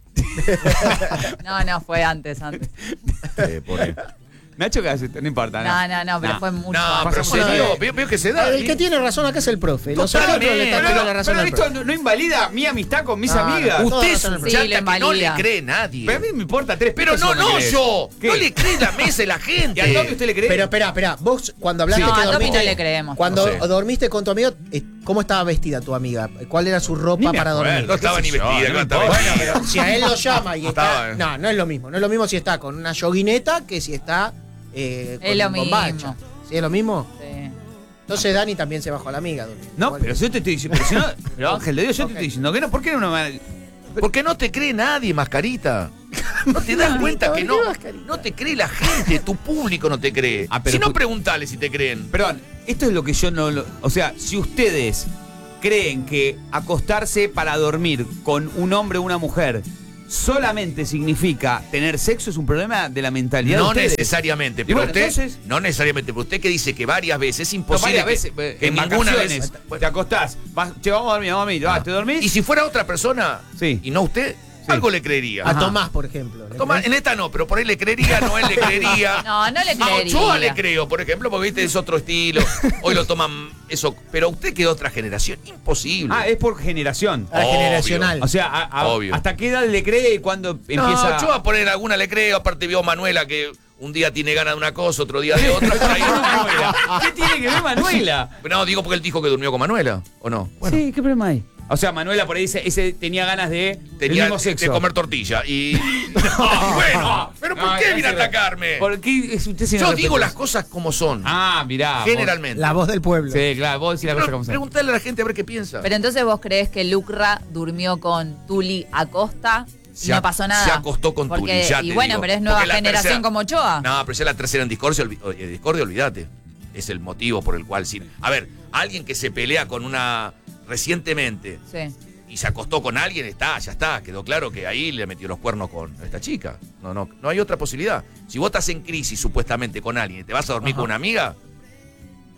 No, no, fue antes, antes. Eh, pobre. Nacho, ¿qué hace? No importa. No, no, no, pero Nah. fue mucho No, antes. pero se Bueno, dio. eh, Veo, veo que se da. El que tiene razón acá es el profe. Los Totalmente. otros le están Pero, dando la razón pero al esto profe. no, no invalida mi amistad con mis No, no. amigas. Toda Usted es razón un al profe. chanta Sí, le que no le invalida. cree nadie. Pero a mí me importa tres Pero pesos no, me no crees. yo. ¿Qué? No le cree la mesa y la ¿Y gente. a Tommy usted le cree? Pero espera, espera. Vos cuando hablaste No, que a Tommy dormiste. no le creemos. Cuando No sé. dormiste con tu amigo, eh, ¿cómo estaba vestida tu amiga? ¿Cuál era su Ni ropa me para acuerdo. dormir? No estaba ni qué sé yo, vestida, no no estaba importa. vestida. Pero si a él lo llama y está. Estaba, eh. No, no es lo mismo. No es lo mismo si está con una yoguineta que si está eh, con Es lo un bombacha. mismo. ¿Sí es lo mismo? Sí. Entonces Dani también se bajó a la amiga. dormir. No, Igual. pero yo te estoy diciendo. Pero, si no, pero Ángel de Dios, yo Ok. te estoy diciendo que no. ¿Por qué no me.? Porque no te cree nadie, mascarita. No te das cuenta que no. ¿por qué mascarita? No te cree la gente, tu público no te cree. Ah, pero si no, tú- preguntale si te creen. Perdón, esto es lo que yo no. Lo, o sea, si ustedes creen que acostarse para dormir con un hombre o una mujer solamente significa tener sexo, es un problema de la mentalidad de No ustedes. necesariamente, pero bueno, usted. entonces- No necesariamente, pero usted que dice que varias veces es No, imposible. varias que- veces, eh, que en ninguna vacaciones, vez. te acostás, vas, che, vamos a dormir, vamos a dormir, ah, ¿te dormís? Y si fuera otra persona Sí. y no usted, Sí. algo le creería. A Ajá. Tomás, por ejemplo. ¿le Tomás, crees? en esta no, pero por ahí le creería, a Noel le creería. No, no le A Ochoa creería. le creo, por ejemplo, porque viste es otro estilo. Hoy lo toman eso. Pero usted que es otra generación, imposible. Ah, es por generación. A la Obvio. generacional. O sea, a- a- Obvio. ¿hasta qué edad le cree y cuándo No, empieza? yo a poner alguna le creo, aparte vio a Manuela que un día tiene ganas de una cosa, otro día de otra, por ahí no. Manuela. ¿Qué tiene que ver Manuela? No, digo porque él dijo que durmió con Manuela, ¿o no? Sí, ¿qué problema hay? O sea, Manuela por ahí dice, ese tenía ganas de Tenía el mismo sexo. de comer tortilla y. No, bueno, pero ¿por No, qué no viene a sirve. atacarme? ¿Por qué es usted sin Yo respeto? digo las cosas como son, Ah, mirá. generalmente. La voz del pueblo. Vos, sí, claro, vos decís las cosas Pero como son. preguntarle a la gente a ver qué piensa. Pero entonces vos creés que Lucra durmió con Tuli Acosta y Se no ac- pasó nada. se acostó con Porque, Tuli, ya Y te bueno, digo. pero es nueva Porque la generación tercera- como Ochoa. No, pero si es la tercera en discordia, olvi- eh, discordia, olvídate. Es el motivo por el cual sí. A ver, alguien que se pelea con una recientemente Sí. y se acostó con alguien, está, ya está. Quedó claro que ahí le metió los cuernos con esta chica. No, no, no hay otra posibilidad. Si vos estás en crisis supuestamente con alguien y te vas a dormir Ajá. con una amiga,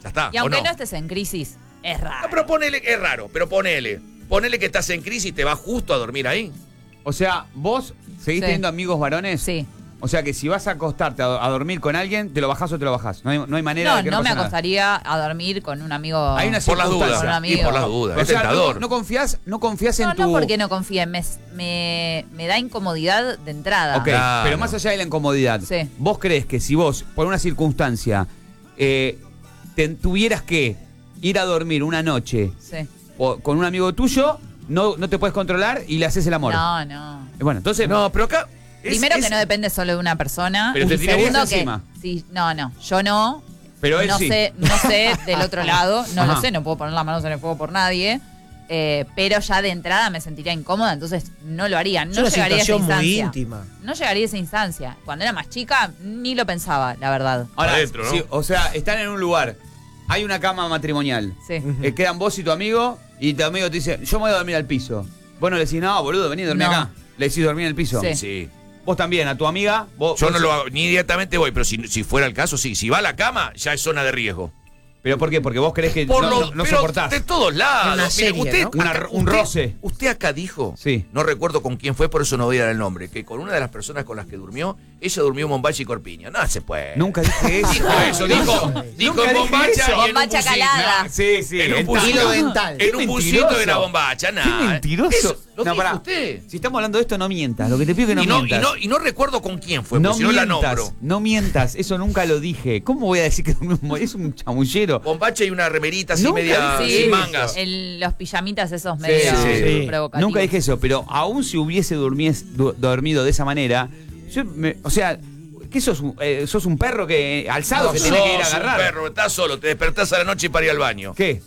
Ya está. Y aunque ¿o no? no? estés en crisis, es raro. No, pero ponele, es raro, pero ponele. Ponele que estás en crisis y te vas justo a dormir ahí. O sea, vos seguís Sí. teniendo amigos varones. Sí. O sea que si vas a acostarte a, a dormir con alguien, ¿te lo bajás o te lo bajás? No hay, no hay manera No, de que no no me pase nada. acostaría a dormir con un amigo. Hay una Por las circunstancia. dudas. Con un amigo. Y por las dudas. O Es sea, no, tentador. no confías, no confías en No, tu... no porque no confíe, me, me, me da incomodidad de entrada. Ok, Claro. pero más allá de la incomodidad, Sí. ¿vos crees que si vos, por una circunstancia, eh, te, tuvieras que ir a dormir una noche Sí. o, con un amigo tuyo, no, no te puedes controlar y le haces el amor? No, no. Bueno, entonces... No, pero acá. es- Primero es- que no depende solo de una persona. Pero te Y tirarías segundo que encima. sí, no, no, yo no. Pero él no sí. sé, no sé del otro lado, no Ajá. lo sé, no puedo poner las manos en el fuego por nadie. eh, pero ya de entrada me sentiría incómoda, entonces no lo haría. No Es una llegaría a esa situación muy instancia. íntima. No llegaría a esa instancia. Cuando era más chica, ni lo pensaba, la verdad. Ahora, Adentro, ¿no? sí, o sea, están en un lugar, hay una cama matrimonial, Sí. eh, quedan vos y tu amigo, y tu amigo te dice, yo me voy a dormir al piso. Vos no le decís, no, boludo, vení a dormir No. acá. Le decís dormir en el piso. Sí. Sí. Vos también, a tu amiga, vos... Yo vos- no lo hago, ni directamente voy, pero si, si fuera el caso, sí. Si va a la cama, ya es zona de riesgo. ¿Pero por qué? Porque vos crees que Por no, lo, no- no pero soportás. de todos lados. Una Mire, serie, usted, ¿no? Una- acá- un usted- roce. Usted acá dijo, Sí. no recuerdo con quién fue, por eso no voy a dar el nombre, que con una de las personas con las que durmió, ella durmió en Bombacha y Corpiño. No se puede. Nunca dije eso. Dijo eso, dijo, dijo Nunca en dije Bombacha eso. y en un Bombacha busito. calada. No, sí, sí. En un está- busito, Hilo dental. en Qué un busito mentiroso. de la Bombacha, nada. Qué mentiroso. Eso, lo No, dijo pará. usted. Si estamos hablando de esto, no mientas. Lo que te pido es que no y, no, y, mientas. no, y no recuerdo con quién fue, no porque si no la mientas, nombro. no mientas, eso nunca lo dije. ¿Cómo voy a decir que es un chamullero? Bombacha y una remerita así Nunca media dije sin eso. mangas. El- los pijamitas esos Sí, medio sí. provocativos. Nunca dije eso, pero aún si hubiese durmies- du- dormido de esa manera, yo me- o sea, ¿qué sos? un- eh, ¿Sos un perro que alzado No que tiene que ir a sos un agarrar? perro, estás solo, te despertás a la noche y para ir al baño. ¿Qué?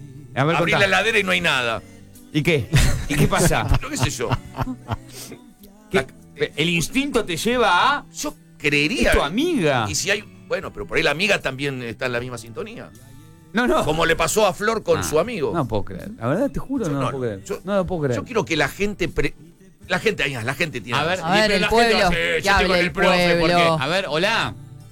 A ver, Abrís contá. la heladera y no hay nada. ¿Y qué? ¿Y qué pasa? Pero qué sé yo. ¿Qué? El instinto te lleva a... Yo creería. Es tu amiga. Y si hay. Bueno, pero por ahí la amiga también está en la misma sintonía. No, no. Como le pasó a Flor con Ah, su amigo. No puedo creer. La verdad te juro, Yo no, no- lo puedo creer. yo- no lo puedo creer. Yo quiero que la gente. pre- La gente, ahí, la gente tiene. A ver, A ver, pero el la pueblo, gente va a decir, que yo estoy con hable el el profe, porque- pueblo. A ver, hola.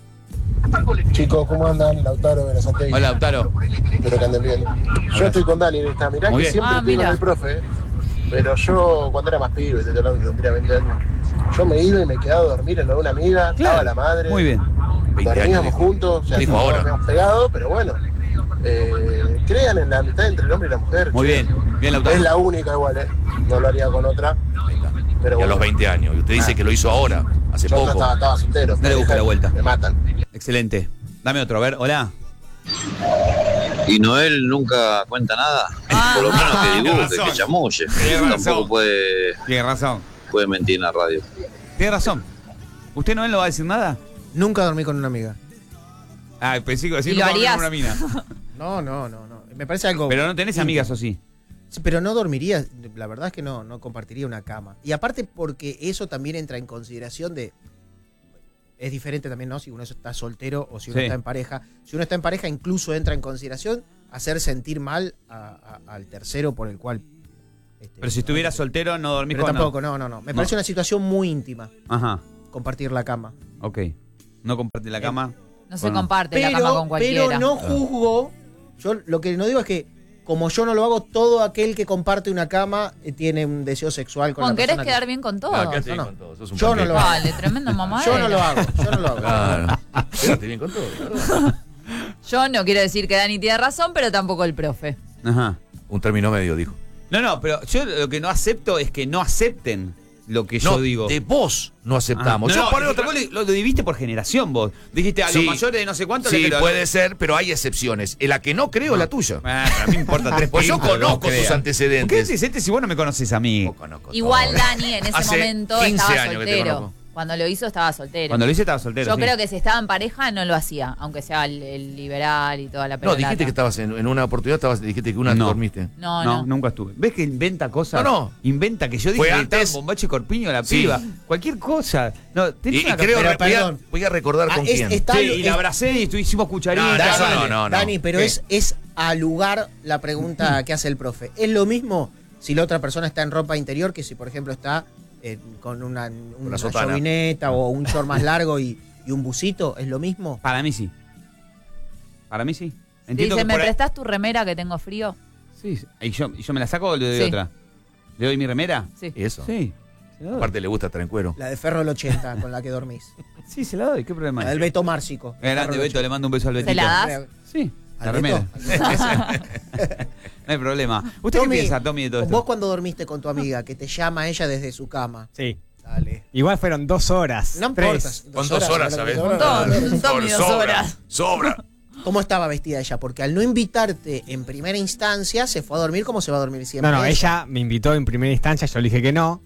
Chicos, ¿cómo andan? Lautaro de la Santegui. Hola, Lautaro. Espero que anden bien. Yo estoy con Dani en esta. Mirá Muy que bien. siempre Ah, estoy con mira. el profe, ¿eh? Pero yo, cuando era más pibe, te hablando que tendría veinte años, yo me iba y me quedaba a dormir en lo de una amiga, estaba la madre. Muy bien. veinte años, Dormíamos dijo. juntos, o sea, Dijo no ahora. habíamos pegado, pero bueno. Eh, crean en la amistad entre el hombre y la mujer. Muy che. bien. Bien, Lautaro. Es la única igual, ¿eh? No lo haría con otra. Pero Y a bueno, los veinte años. Y usted dice Ah. que lo hizo ahora, hace yo no poco. estaba, estaba soltero. Dale, busca la vuelta. Me matan. Excelente. Dame otro, a ver, hola. Y Noel nunca cuenta nada. Ah. Por lo menos que Tiene dibuje, razón. que chamulle. Tiene razón. Tampoco puede, Tiene razón. puede mentir en la radio. Tiene razón. ¿Usted no no va a decir nada? Nunca dormí con una amiga. Ah, pensé que decir ¿Y lo no va a dormir harías? con una mina. No, no, no, no. Me parece algo. Pero no tenés amigas, ¿o sí? Sí, pero no dormiría, la verdad es que no, no compartiría una cama. Y aparte porque eso también entra en consideración de... Es diferente también, ¿no? Si uno está soltero o si uno Sí. está en pareja. Si uno está en pareja, incluso entra en consideración hacer sentir mal a- a- al tercero por el cual... este, Pero si estuvieras soltero, no dormís Pero con tampoco, no, no, no. Me No. parece una situación muy íntima Ajá, compartir la cama. ok. No compartir la cama. No se Bueno. comparte la cama con cualquiera. pero no juzgo. Yo lo que no digo es que, como yo no lo hago, todo aquel que comparte una cama eh, tiene un deseo sexual con Juan, la ¿querés persona. que- quedar bien con todos? Ah, quédate bien no. con todo, sos un Yo no panqueque. lo hago. Vale, tremendo mamá. Yo no lo hago, yo no lo hago. Claro. Quédate bien con todo, claro. Yo no quiero decir que Dani tiene razón, pero tampoco el profe. Ajá. Un término medio, dijo. No, no, pero yo lo que no acepto es que no acepten lo que No, yo digo. de vos no aceptamos. Ah, Yo no, por no, otra... vos lo, lo diviste por generación vos. Dijiste a Sí. los mayores de no sé cuánto. Sí, le- puede ser, pero hay excepciones. En la que no creo es la tuya. Ah, pero a mí me importa tres Pues yo pintos lo que vos conozco tus creas. antecedentes. ¿Por qué antecedentes si vos no me conoces a mí? Poco conozco Igual todo. Dani en ese Hace momento quince estaba años que te soltero. conozco. Cuando lo hizo estaba soltero. Cuando lo hice estaba soltero. Yo sí. creo que si estaba en pareja no lo hacía, aunque sea el, el liberal y toda la No, pelota. dijiste que estabas en, en una oportunidad, estabas, dijiste que una No. dormiste. No, No, no. nunca estuve. ¿Ves que inventa cosas? No, no. Inventa que yo dije Fue que estaba en antes. Bombacho y Corpiño la Sí. piba. Cualquier cosa. No, Y, tenés y una creo, pero, voy, a, perdón. voy a recordar Ah, con es- quién. está- Sí, y la es- abracé y estu- hicimos cucharitas. No, Dani, no, no, no. Dani, pero ¿Qué? es, es al lugar la pregunta que hace el profe. ¿Es lo mismo si la otra persona está en ropa interior que si, por ejemplo, está eh, con una, una sotana. jovineta o un short más largo y, y un busito? ¿Es lo mismo? Para mí sí. Para mí sí. Entiendo Dice, que ¿me por ahí- prestás tu remera que tengo frío? Sí, sí. ¿Y yo, y yo me la saco o le doy Sí. otra? ¿Le doy mi remera? Sí. ¿Y eso? Sí. Se la doy. Aparte le gusta estar en cuero. La de Ferro del ochenta, con la que dormís. Sí, se la doy. ¿Qué problema La hay? del Beto Márcico. Grande Beto, le mando un beso al Betito. ¿Se la das? Sí, la ¿Al remera. Beto? No hay problema. ¿Usted Tommy, qué piensa, Tommy, de todo vos esto? cuando dormiste con tu amiga, que te llama ella desde su cama. Sí. Dale. Igual fueron dos horas. No tres. importa. Con dos horas, ¿sabes? Un montón. Un Tommy, dos Sobra, horas. sobra. ¿Cómo estaba vestida ella? Porque al no invitarte en primera instancia, se fue a dormir como se va a dormir siempre. No, no, ella me invitó en primera instancia, yo le dije que no.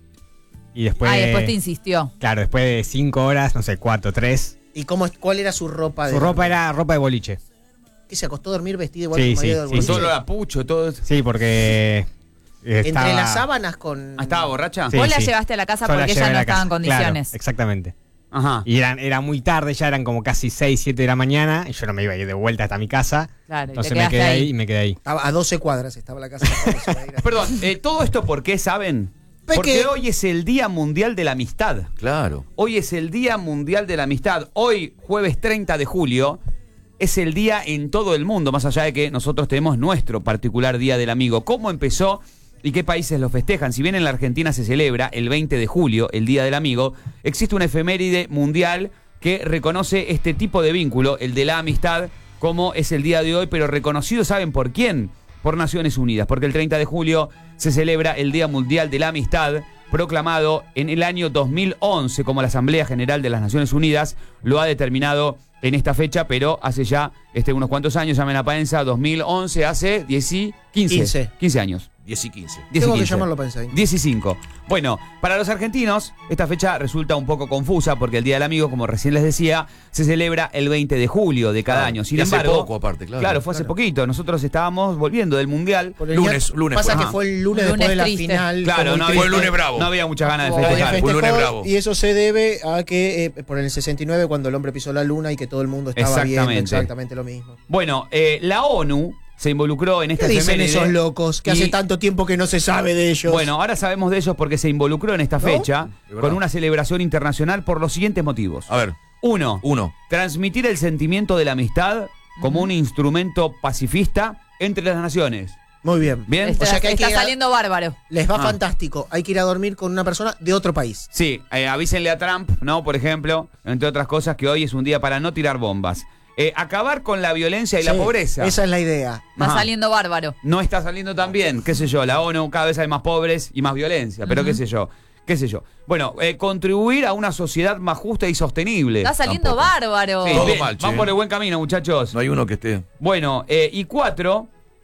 Y después. Ah, y después te insistió. Claro, después de cinco horas, no sé, cuatro, tres. ¿Y cómo, cuál era su ropa? De Su ropa dormir? era ropa de boliche. ¿Que se acostó a dormir vestida igual Sí, que María sí, del sí, Con boliche? todo lo de Apucho, todo eso. Sí, porque. eh, Entre estaba- las sábanas con... Ah, ¿estaba borracha? Sí, Vos la sí. llevaste a la casa Yo la porque llevé ella a no la estaba casa. en condiciones. Claro, exactamente. Ajá. Y eran, era muy tarde, ya eran como casi seis, siete de la mañana. Y yo no me iba a ir de vuelta hasta mi casa. Claro, y te Entonces me quedaste quedé ahí. ahí. y me quedé ahí. Estaba a doce cuadras estaba la casa. Perdón, eh, ¿todo esto por qué saben? ¿Por Porque qué? hoy es el Día Mundial de la Amistad. Claro. Hoy es el Día Mundial de la Amistad. Hoy, jueves treinta de julio, es el día en todo el mundo, más allá de que nosotros tenemos nuestro particular Día del Amigo. ¿Cómo empezó y qué países lo festejan? Si bien en la Argentina se celebra el veinte de julio, el Día del Amigo, existe una efeméride mundial que reconoce este tipo de vínculo, el de la amistad, como es el día de hoy, pero reconocido, ¿saben por quién? Por Naciones Unidas, porque el treinta de julio se celebra el Día Mundial de la Amistad, proclamado en el año dos mil once, como la Asamblea General de las Naciones Unidas lo ha determinado en esta fecha, pero hace ya este, unos cuantos años, llamen a Paenza, dos mil once, hace diez y quince, quince. quince años. diez y quince. diez y Tengo que quince. llamarlo para ensayar. diez y cinco. Bueno, para los argentinos, esta fecha resulta un poco confusa porque el Día del Amigo, como recién les decía, se celebra el veinte de julio de cada Claro, año. Sin y hace embargo, poco, aparte, claro. fue hace Claro. poquito. Nosotros estábamos volviendo del Mundial. Por el Lunes, día- lunes Pasa fue. que Ajá. fue el lunes, Lunes después de la triste. final. Claro, fue no muy había, Fue el lunes bravo. no había muchas ganas de Nadie Nadie festejar. Fue el lunes festejó, bravo. y eso se debe a que eh, por el sesenta y nueve, cuando el hombre pisó la luna y que todo el mundo estaba viendo Exactamente. exactamente lo mismo. Bueno, eh, la ONU se involucró en esta ¿Qué dicen efeméride. esos locos que y- hace tanto tiempo que no se sabe de ellos? Bueno, ahora sabemos de ellos porque se involucró en esta ¿No? fecha De verdad. con una celebración internacional por los siguientes motivos. A ver, Uno, uno. transmitir el sentimiento de la amistad como un instrumento pacifista entre las naciones. Muy bien. ¿Bien? Está, O sea que hay está que ir a- saliendo bárbaro. Les va Ah. fantástico. Hay que ir a dormir con una persona de otro país. Sí, eh, avísenle a Trump, ¿no? Por ejemplo, entre otras cosas, que hoy es un día para no tirar bombas. Eh, acabar con la violencia y la Sí, pobreza. Esa es la idea. Está Ajá. saliendo bárbaro. No está saliendo tan bien, qué sé yo, la ONU, cada vez hay más pobres y más violencia, pero qué sé yo, qué sé yo. Bueno, eh, contribuir a una sociedad más justa y sostenible. Está saliendo Tampoco. bárbaro. Sí, Todo bien, mal, che. van por el buen camino, muchachos. No hay uno que esté. Bueno, eh, y cuatro,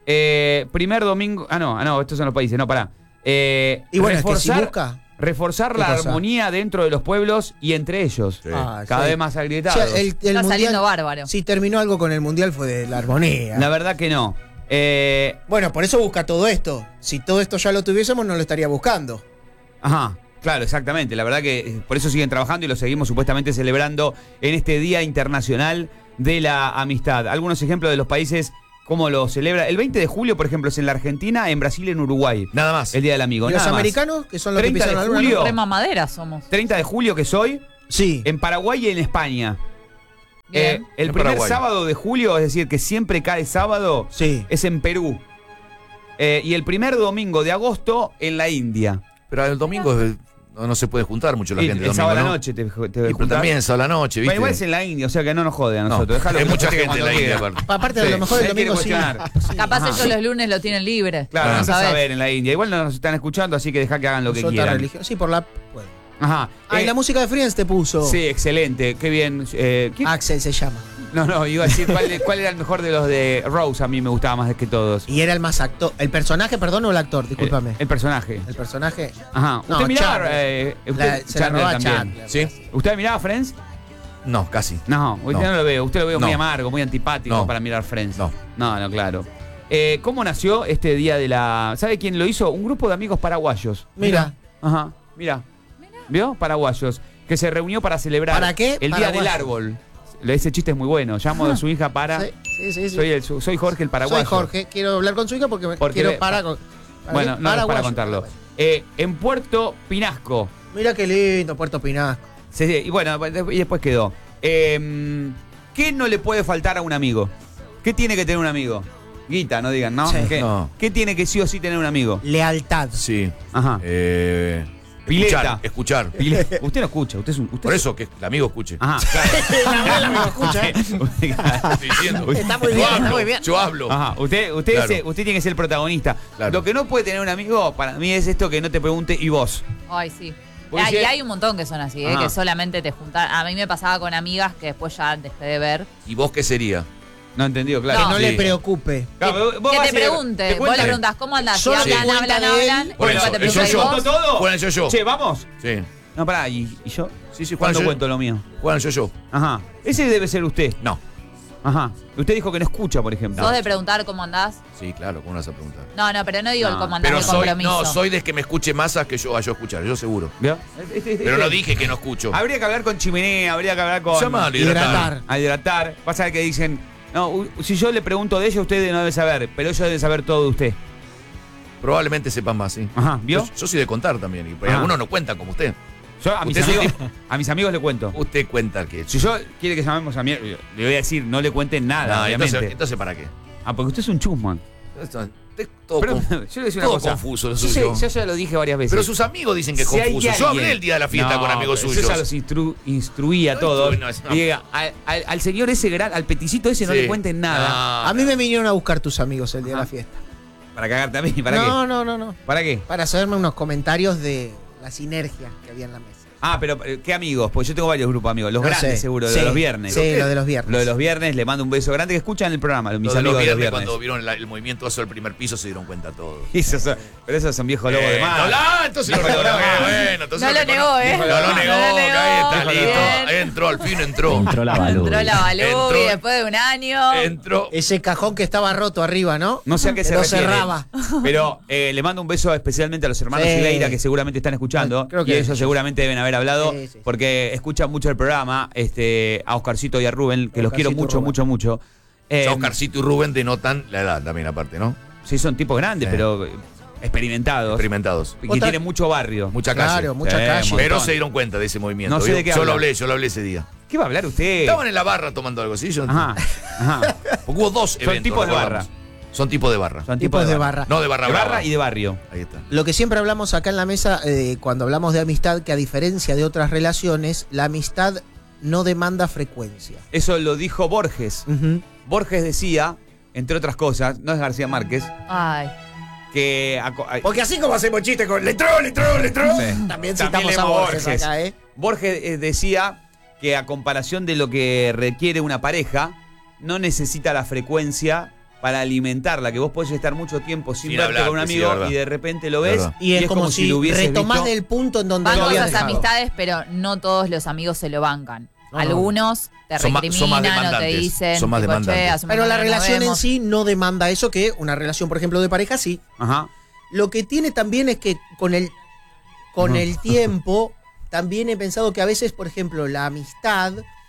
eh, primer domingo. Ah, no, ah, no, estos son los países, no, pará. Eh, Y bueno, es que si reforzar, busca. reforzar ¿Qué la cosa? armonía dentro de los pueblos y entre ellos. Sí. Ah, Cada sí. vez más O agrietados. sea, el, el Está mundial, saliendo bárbaro. Si terminó algo con el mundial fue de la armonía. La verdad que no. Eh, Bueno, por eso busca todo esto. Si todo esto ya lo tuviésemos, no lo estaría buscando. Ajá, claro, exactamente. La verdad que eh, por eso siguen trabajando y lo seguimos supuestamente celebrando en este Día Internacional de la Amistad. Algunos ejemplos de los países, cómo lo celebra. El veinte de julio, por ejemplo, es en la Argentina, en Brasil y en Uruguay. Nada más. El Día del Amigo. ¿Y los nada más. americanos, que son los que treinta de pisaron la luna, julio. no? Re mamadera somos. treinta de julio que soy, Sí. en Paraguay y en España. Bien. Eh, el En primer Paraguay. sábado de julio, es decir, que siempre cae sábado, Sí. es en Perú. Eh, y el primer domingo de agosto en la India. Pero el domingo es- no, no se puede juntar mucho la Y gente. el domingo, sábado a la ¿no? noche te, te Y voy a pero juntar. también es a la noche, ¿viste? Bueno, igual es en la India, o sea que no nos jode a No, nosotros. Déjalo hay que mucha se gente en la cuando India, quiera. aparte. Aparte, Sí, a lo mejor el él quiere domingo sí. cuestionar. Sí. Capaz Ajá. ellos los lunes lo tienen libre. Claro, No no sabés. saber en la India. Igual no nos están escuchando, así que deja que hagan lo Es que otra quieran. religión. Sí, por la. Bueno. Ajá. Ah, y Eh, la música de Friends te puso. Sí, excelente. Qué bien. Eh, ¿qué- Axel se llama. No, no, iba a decir cuál, cuál era el mejor de los de Rose. A mí me gustaba más que todos. Y era el más actor. ¿El personaje, perdón, o el actor? Discúlpame. El, el personaje. El personaje. Ajá. No, ¿Usted miraba? Chandler. eh, usted, La- se la Chandler robaba también. Chandler. ¿Sí? ¿Usted miraba Friends? No, casi. No, usted no, No. lo veo. Usted lo veo muy No. amargo, muy antipático No. para mirar Friends. No. No, no, claro. Eh, ¿Cómo nació este día de la. ¿Sabe quién lo hizo? Un grupo de amigos paraguayos. Mira. Ajá, mira. ¿Vio? Paraguayos. Que se reunió para celebrar ¿Para qué? el Día del Paraguayos. Árbol. Ese chiste es muy bueno. Llamo a su hija para. Sí, sí, sí. sí. Soy, el, soy Jorge el paraguayo. Soy Jorge. Quiero hablar con su hija porque, me- Porque quiero ve- para con. ¿para Bueno, qué? no es para Paraguayo. contarlo. Eh, en Puerto Pinasco. Mira qué lindo, Puerto Pinasco. Se- y bueno, y después quedó. Eh, ¿Qué no le puede faltar a un amigo? ¿Qué tiene que tener un amigo? Guita, no digan, ¿no? Sí. ¿Qué, No. ¿Qué tiene que sí o sí tener un amigo? Lealtad. Sí. Ajá. Eh, Pileta. Escuchar. escuchar. Pile- Usted no escucha, usted es un. Usted Por es- eso que el amigo escuche. Ajá, claro. La abuela me lo escucha, ¿eh? Estoy diciendo. Está muy Yo bien, está hablo, muy bien. Yo hablo. Ajá, usted, usted, Claro. es- usted tiene que ser el protagonista. Claro. Lo que no puede tener un amigo, para mí, es esto que no te pregunte, ¿y vos? Ay, sí. Porque Ah, si- y hay un montón que son así, ¿eh? Ajá. Que solamente te juntan. A mí me pasaba con amigas que después ya dejé de ver. ¿Y vos qué sería? No entendido, claro. Que no Sí. le preocupe. Claro, vos Que vas te a- pregunte. te Vos cuenta- le preguntás, ¿cómo andás? Solo Si te hablan, cuenta hablan, de él. hablan. Por y después eso, te el pregunta, ¿y yo-yo. vos? todo? Juegan el yo-yo. Che, vamos. Sí. No, pará, ¿y, y yo? Sí, sí, juegan ¿Cuándo el yo- cuento lo mío? Juegan el yo-yo. Ajá. Ese debe ser usted. No. Ajá. Usted dijo que no escucha, por ejemplo. ¿Sos de preguntar cómo andás? Sí, claro, ¿cómo vas a preguntar? No, no, pero no digo No, el cómo andás Pero de soy, compromiso. no, soy de que me escuche más a que yo a yo escuchar, yo seguro. ¿Vio? Este- este- Pero no este- dije que no escucho. Habría que hablar con chimenea, habría que hablar con. Llamalo, Hidratar. hidratar. A hidratar. Pasa que dicen. No, u- si yo le pregunto de ella, usted no debe saber, pero ella debe saber todo de usted. Probablemente sepan más, sí. Ajá, ¿vio? Yo, yo soy de contar también. Y por ahí Ah. algunos no cuentan como usted. Yo a mis, Usted es un amigos, a mis amigos le cuento. Usted cuenta que. Si yo quiere que llamemos a mi, le voy a decir, no le cuenten nada, No, obviamente. entonces, entonces, ¿para qué? Ah, porque usted es un chusman. Esto- es todo, Pero conf- yo le voy a decir una todo cosa. confuso lo Yo, suyo. sé- yo ya lo dije varias veces. Pero sus amigos dicen que es Si hay confuso. Yo hablé alguien- el día de la fiesta No, con amigos pero suyos. Yo ya los instru- instruí a No, todos. instruí, no, es una- Y diga, al, al- al señor ese gran, al peticito ese no Sí. le cuenten nada. No, A mí me vinieron a buscar tus amigos el día de Ajá. la fiesta. Para cagarte a mí, ¿para no, qué? no, no, no. ¿Para qué? Para hacerme unos comentarios de la sinergia que había en la mesa. Ah, pero eh, ¿qué amigos? Porque yo tengo varios grupos de amigos. Los No grandes, sé. seguro, Sí, de los viernes. Sí, lo de los viernes. Lo de los viernes, le mando un beso grande que escuchan el programa, mis Lo de amigos los de los viernes, viernes. cuando vieron la- el movimiento hacia el primer piso, se dieron cuenta todos. Esos son- pero esos son viejos lobos de Eh, mar. no, no, entonces lo Viejo reconoce. lobo de mar. Bueno, entonces No lo reconoce. negó, ¿eh? No lo No negó, lo que ahí está negó. listo. Bien. Ahí entró, al fin entró. Entró la balú. Entró la Balú Entró- y después de un año. Entró. Ese cajón que estaba roto arriba, ¿no? No sé a qué Que se lo refiere. cerraba. Pero eh, le mando un beso especialmente a los hermanos Sí. Sileira que seguramente están escuchando. Creo y que ellos ellos. seguramente deben haber hablado Sí, sí, sí. porque escuchan mucho el programa. Este, a Oscarcito y a Rubén, que los Oscarcito quiero y mucho, Rubén. mucho, mucho. Eh, Oscarcito y Rubén denotan la edad también, aparte, ¿no? sí, son tipos grandes, Sí. pero eh, experimentados. Experimentados. Y que Otra- tienen mucho barrio. Mucha calle. Claro, mucha Sí, calle. un Pero montón. se dieron cuenta de ese movimiento. No sé ¿vio? de qué yo lo habla. hablé, yo lo hablé ese día. ¿Qué va a hablar usted? Estaban en la barra tomando algo así. Yo, Ajá, ajá. Porque hubo dos Son eventos. tipos de recordamos. barra. Son tipos de barra. Son Tipos de barra. No de barra De brava. barra y de barrio. Ahí está. Lo que siempre hablamos acá en la mesa, eh, cuando hablamos de amistad, que a diferencia de otras relaciones, la amistad no demanda frecuencia. Eso lo dijo Borges. Ujú. Borges decía, entre otras cosas, no es García Márquez, Ay. que... aco- ay, Porque así como hacemos chistes con letrón, letrón, letrón, Sí. también También citamos a leemos Borges Borges. acá, ¿eh? Borges eh, decía que a comparación de lo que requiere una pareja, no necesita la frecuencia para alimentarla, que vos podés estar mucho tiempo sin, Sin verte hablar, con un sí, amigo es verdad. y de repente lo Es ves verdad. Y es, como, si, lo hubieses retomás visto. del punto en donde Banco lo habías esas dejado. amistades, pero no todos los amigos se lo bancan. No, no. Algunos te Son ma- son más recriminan o te demandantes, dicen. son más tipo, "Che, demandantes". hace un Pero la montón que no relación en vemos". sí no demanda eso, que una relación, por ejemplo, de pareja sí. Ajá. Lo que tiene también es que con el, con Ujú. el tiempo, también he pensado que a veces, por ejemplo, la amistad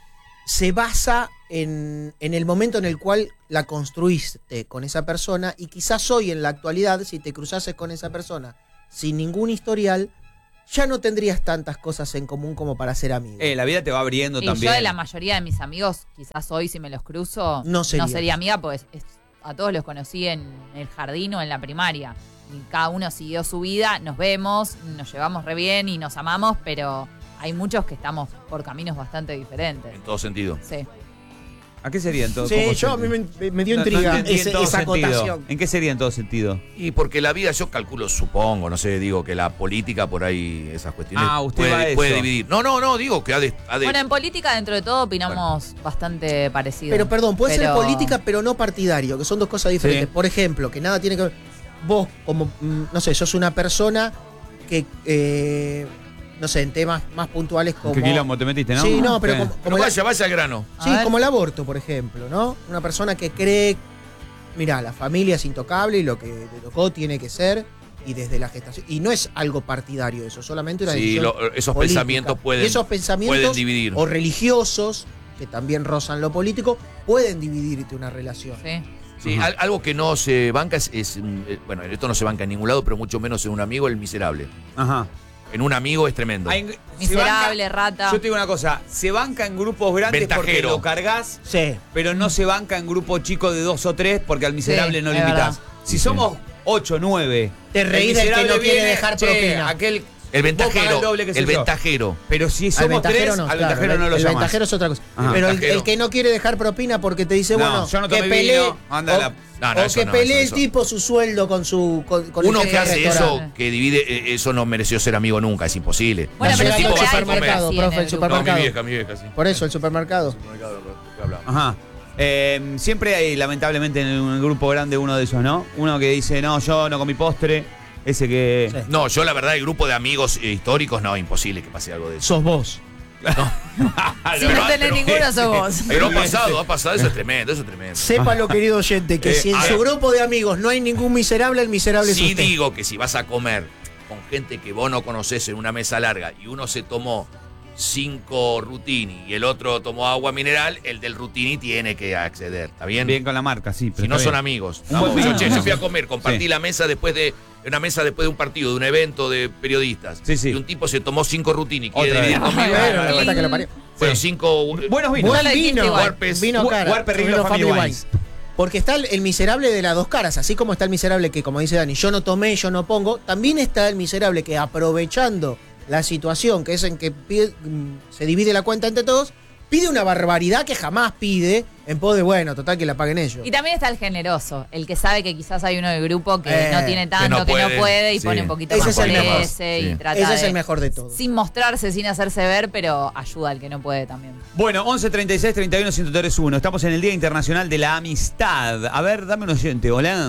se basa en, en el momento en el cual la construiste con esa persona, y quizás hoy en la actualidad, si te cruzases con esa persona sin ningún historial, ya no tendrías tantas cosas en común como para ser amigos. Eh, la vida te va abriendo Y también. yo de la mayoría de mis amigos, quizás hoy si me los cruzo, No sería. amiga, pues es- a todos los conocí en el jardín o en la primaria. Y cada uno siguió su vida, nos vemos, nos llevamos re bien y nos amamos, pero hay muchos que estamos por caminos bastante diferentes. En todo sentido. Sí. ¿A qué sería entonces? Sí, ¿Cómo yo se- a mí me, me dio No- no intriga entendí en ese- todo esa sentido. acotación. ¿En qué sería en todo sentido? Y porque la vida, yo calculo, supongo, no sé, digo que la política por ahí, esas cuestiones, Ah, usted puede, va a eso. puede dividir. No, no, no, digo que ha de. ha de- Bueno, en política dentro de todo opinamos bastante parecido. Pero perdón, puede Pero- ser política, pero no partidario, que son dos cosas diferentes. Sí. Por ejemplo, que nada tiene que ver. Vos, como, mm, no sé, sos una persona que, eh, no sé, en temas más puntuales como. ¿Qué quilombo te metiste, no? Sí, no, pero Sí. como, Pero como, la- vaya, vaya al grano. sí, A ver. como el aborto, por ejemplo, ¿no? Una persona que cree, mira, la familia es intocable y lo que te tocó tiene que ser, y desde la gestación. Y no es algo partidario eso, solamente una Sí, decisión lo- esos política. pensamientos pueden, Y esos pensamientos pueden dividir. o religiosos, que también rozan lo político, pueden dividirte una relación. Sí. Sí, Ajá. al- algo que no se banca es, es, mm, eh, bueno, esto no se banca en ningún lado, pero mucho menos en un amigo, el miserable. Ajá. en un amigo es tremendo. Hay- se Miserable, banca- rata. Yo te digo una cosa, se banca en grupos grandes porque Ventajero. lo cargas, Sí. pero no se banca en grupo chico de dos o tres porque al miserable Sí, no le es invitas. verdad. Si somos ocho, nueve. Te reís del que no quiere dejar propina. Aquel, El vos pagás ventajero, el doble que sé el yo. ventajero. Pero si Al somos ventajero tres, no, al claro, ventajero no lo el llamas. ventajero es otra cosa. Ajá. Pero el, Ventajero. el que no quiere dejar propina porque te dice, No, bueno, yo no que tomé pelee, vino, anda o, la- No, no, o eso que no, pelee eso, el tipo su sueldo con su con, con Uno el que hace restaurante. eso, que divide, eh, eso no mereció ser amigo nunca, es imposible. Bueno, La pero llegada siempre al hay supermercado, gente así en profe, el el grupo. supermercado. mi vieja, mi vieja, sí. Por eso, el supermercado. Ajá. Eh, siempre hay, lamentablemente, en un grupo grande uno de esos, ¿no? Uno que dice, no, yo no comí postre. Ese que. Sí. No, yo la verdad, el grupo de amigos eh, históricos, no, imposible que pase algo de eso. Sos vos. Si no tenés ninguno, sos vos. Pero ha pasado, ha pasado, eso es tremendo, eso es tremendo. Sépalo, querido oyente, que Eh, si en a su ver. grupo de amigos no hay ningún miserable, el miserable es Sí usted. digo que si vas a comer con gente que vos no conocés en una mesa larga y uno se tomó cinco Rutini y el otro tomó agua mineral, el del Rutini tiene que acceder, ¿está bien? Bien con la marca, sí. Pero Si no está son bien. amigos. Un buen Vamos, yo, vino. che, yo fui a comer, compartí Sí. la mesa después de una mesa después de un partido, de un evento de periodistas. Sí, sí. Y un tipo se tomó cinco Rutini, quiere Otra dividir vez. conmigo. Bueno, la Ay, puta que lo parió. Bueno, Sí. cinco. Buenos vinos. Buen lo dijiste vino, igual. Warpes. vino Wa- cara. Warper Río Vino Family Wines. Porque está el, el miserable de las dos caras, así como está el miserable que, como dice Dani, yo no tomé, yo no pongo, también está el miserable que aprovechando la situación, que es en que pide- mm, se divide la cuenta entre todos, pide una barbaridad que jamás pide en pos de, bueno, total que la paguen ellos. Y también está el generoso, el que sabe que quizás hay uno del grupo que Eh, no tiene tanto, no que no puede. puede, y Sí. pone un poquito Ese más es el por mejor. ese Sí. y trata Ese es de- el mejor de todos. sin mostrarse, sin hacerse ver, pero ayuda al que no puede también. Bueno, once treinta y seis treinta y uno ciento tres uno. Estamos en el Día Internacional de la Amistad. A ver, dame un oyente, hola.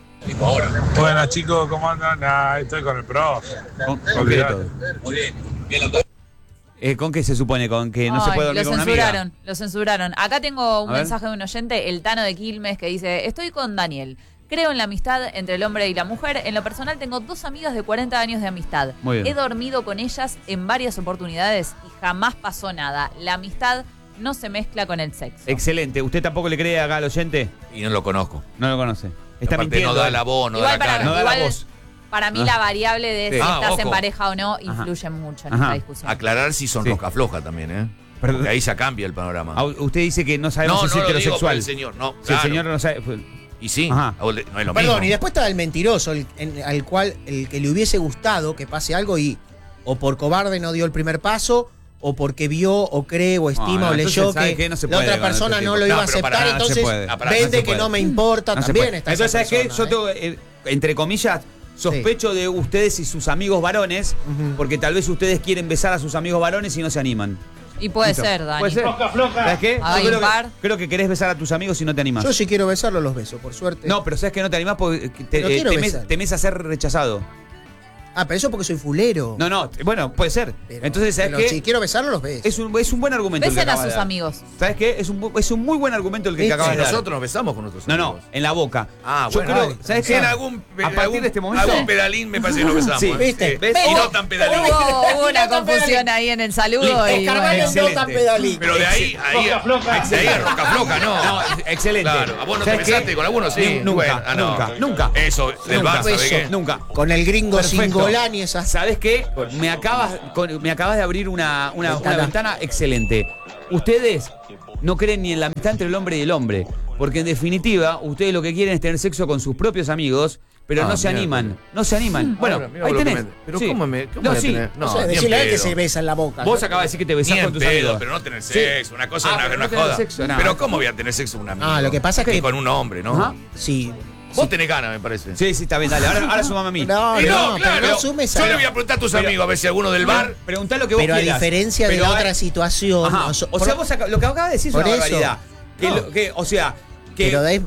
Buenas chicos, ¿cómo andan? Ah, estoy con el pro. Con- Olvidate. concreto. Eh, ¿Con qué se supone? ¿Con que no se Ay, puede dormir lo con una amiga? censuraron, lo censuraron. Acá tengo un A ver. mensaje de un oyente, el Tano de Quilmes, que dice: estoy con Daniel. Creo en la amistad entre el hombre y la mujer. En lo personal tengo dos amigas de cuarenta años de amistad. Muy bien. He dormido con ellas en varias oportunidades y jamás pasó nada. La amistad no se mezcla con el sexo. Excelente. ¿Usted tampoco le cree acá al oyente? Y no lo conozco. No lo conoce. Está Aparte, mintiendo. no da él. la voz, no Igual da la para, cara. No da la igual voz. para mí Ah. la variable de Sí. si Ah, estás en ojo. pareja o no influye mucho en Ajá. esta discusión. Aclarar si son Sí. rosca floja también, ¿eh? Perdón. Porque ahí ya cambia el panorama. Ah, usted dice que no sabemos No, si no es lo digo por heterosexual. el señor, no. Si claro. el señor no sabe. Y sí, Ajá. no es lo Perdón, mismo. y después está el mentiroso, el, en- al cual el que le hubiese gustado que pase algo y o por cobarde no dio el primer paso, o porque vio o cree o estima No, o no, leyó entonces, ¿sabe que qué? No se la puede otra con persona este no tipo. lo iba No, a pero aceptar, pará, no se entonces puede. Ah, pará, no vende se que puede. no me importa, No se también puede. está Entonces, esa ¿sabes qué? persona, Yo tengo, eh, entre comillas, sospecho de ustedes y sus amigos varones, Ujú. porque tal vez ustedes quieren besar a sus amigos varones y no se animan. Y puede Listo. ser, Dani. Puede ser. ¿Sabes qué? Hay Yo creo, un par. que, creo que querés besar a tus amigos y no te animás. Yo si quiero besarlo, los beso, por suerte. No, pero sabes que no te animás porque te, Pero eh, quiero temes, besar. temes a ser rechazado. Ah, pero eso porque soy fulero. No, no, bueno, puede ser. Pero- Entonces, ¿sabes pero qué? si quiero besarlo, los beso. Es un, es un buen argumento el que Besen a acabas de sus dar. amigos. ¿Sabes qué? Es un, bu- es un muy buen argumento el que, Sí, que acabas Sí, de dar. nosotros nos besamos con nuestros No, no, amigos. en la boca. Ah, Yo bueno. creo, Ay, ¿sabes sí, qué? en algún, A partir algún- de este momento. algún pedalín me parece que nos besamos. Sí, ¿eh? ¿viste? ¿Ves? Pero- Y no tan pedalín. Hubo, hubo una confusión ahí en el saludo. y Escarbar bueno. en no tan pedalito. Pero de ahí, ahí, de ahí a roca floja, no. No, excelente. Claro, ¿a vos no te ¿Sabes qué? besaste con alguno? Sí. Nunca, Bueno, ah, no. nunca, nunca. Eso, del Nunca. Barça, ¿de Eso. qué? Nunca. Con el gringo Perfecto. Singolán y esas. ¿Sabes qué? Me acabas, con- me acabas de abrir una, una, Ventana. una ventana excelente. Ustedes no creen ni en la amistad entre el hombre y el hombre. Porque en definitiva, ustedes lo que quieren es tener sexo con sus propios amigos, pero Ah, no se mira, animan. mira. No se animan. Bueno, Ahora, mira ahí lo que tenés. me- Pero Sí. ¿cómo me.? ¿Cómo No, voy a sí. tener? No, No, sé, ni en decirle a él que pedo. se besa en la boca. Vos acabas de decir que te besás Ni con en tus pedo, amigos. pero no tener Sí. sexo, una cosa, Ah, una, pero una no tener joda. sexo, nada. Pero ¿cómo voy a tener sexo con un amigo? Ah, lo que pasa es que- Con un hombre, ¿no? Ajá. Sí. Vos tenés ganas, me parece. Sí, sí, está bien, dale. Ahora, ahora sumame a mí. No, Y no, no, pero claro. no sumes a- Yo le voy a preguntar a tus Pero- amigos a ver si alguno del bar. Preguntá lo que vos Pero a quieras. diferencia de Pero la hay- otra situación. Ajá. o so- O sea, vos acá- lo que acabas de decir es Por una eso. barbaridad. Que No. lo- que, o sea, que Pero de-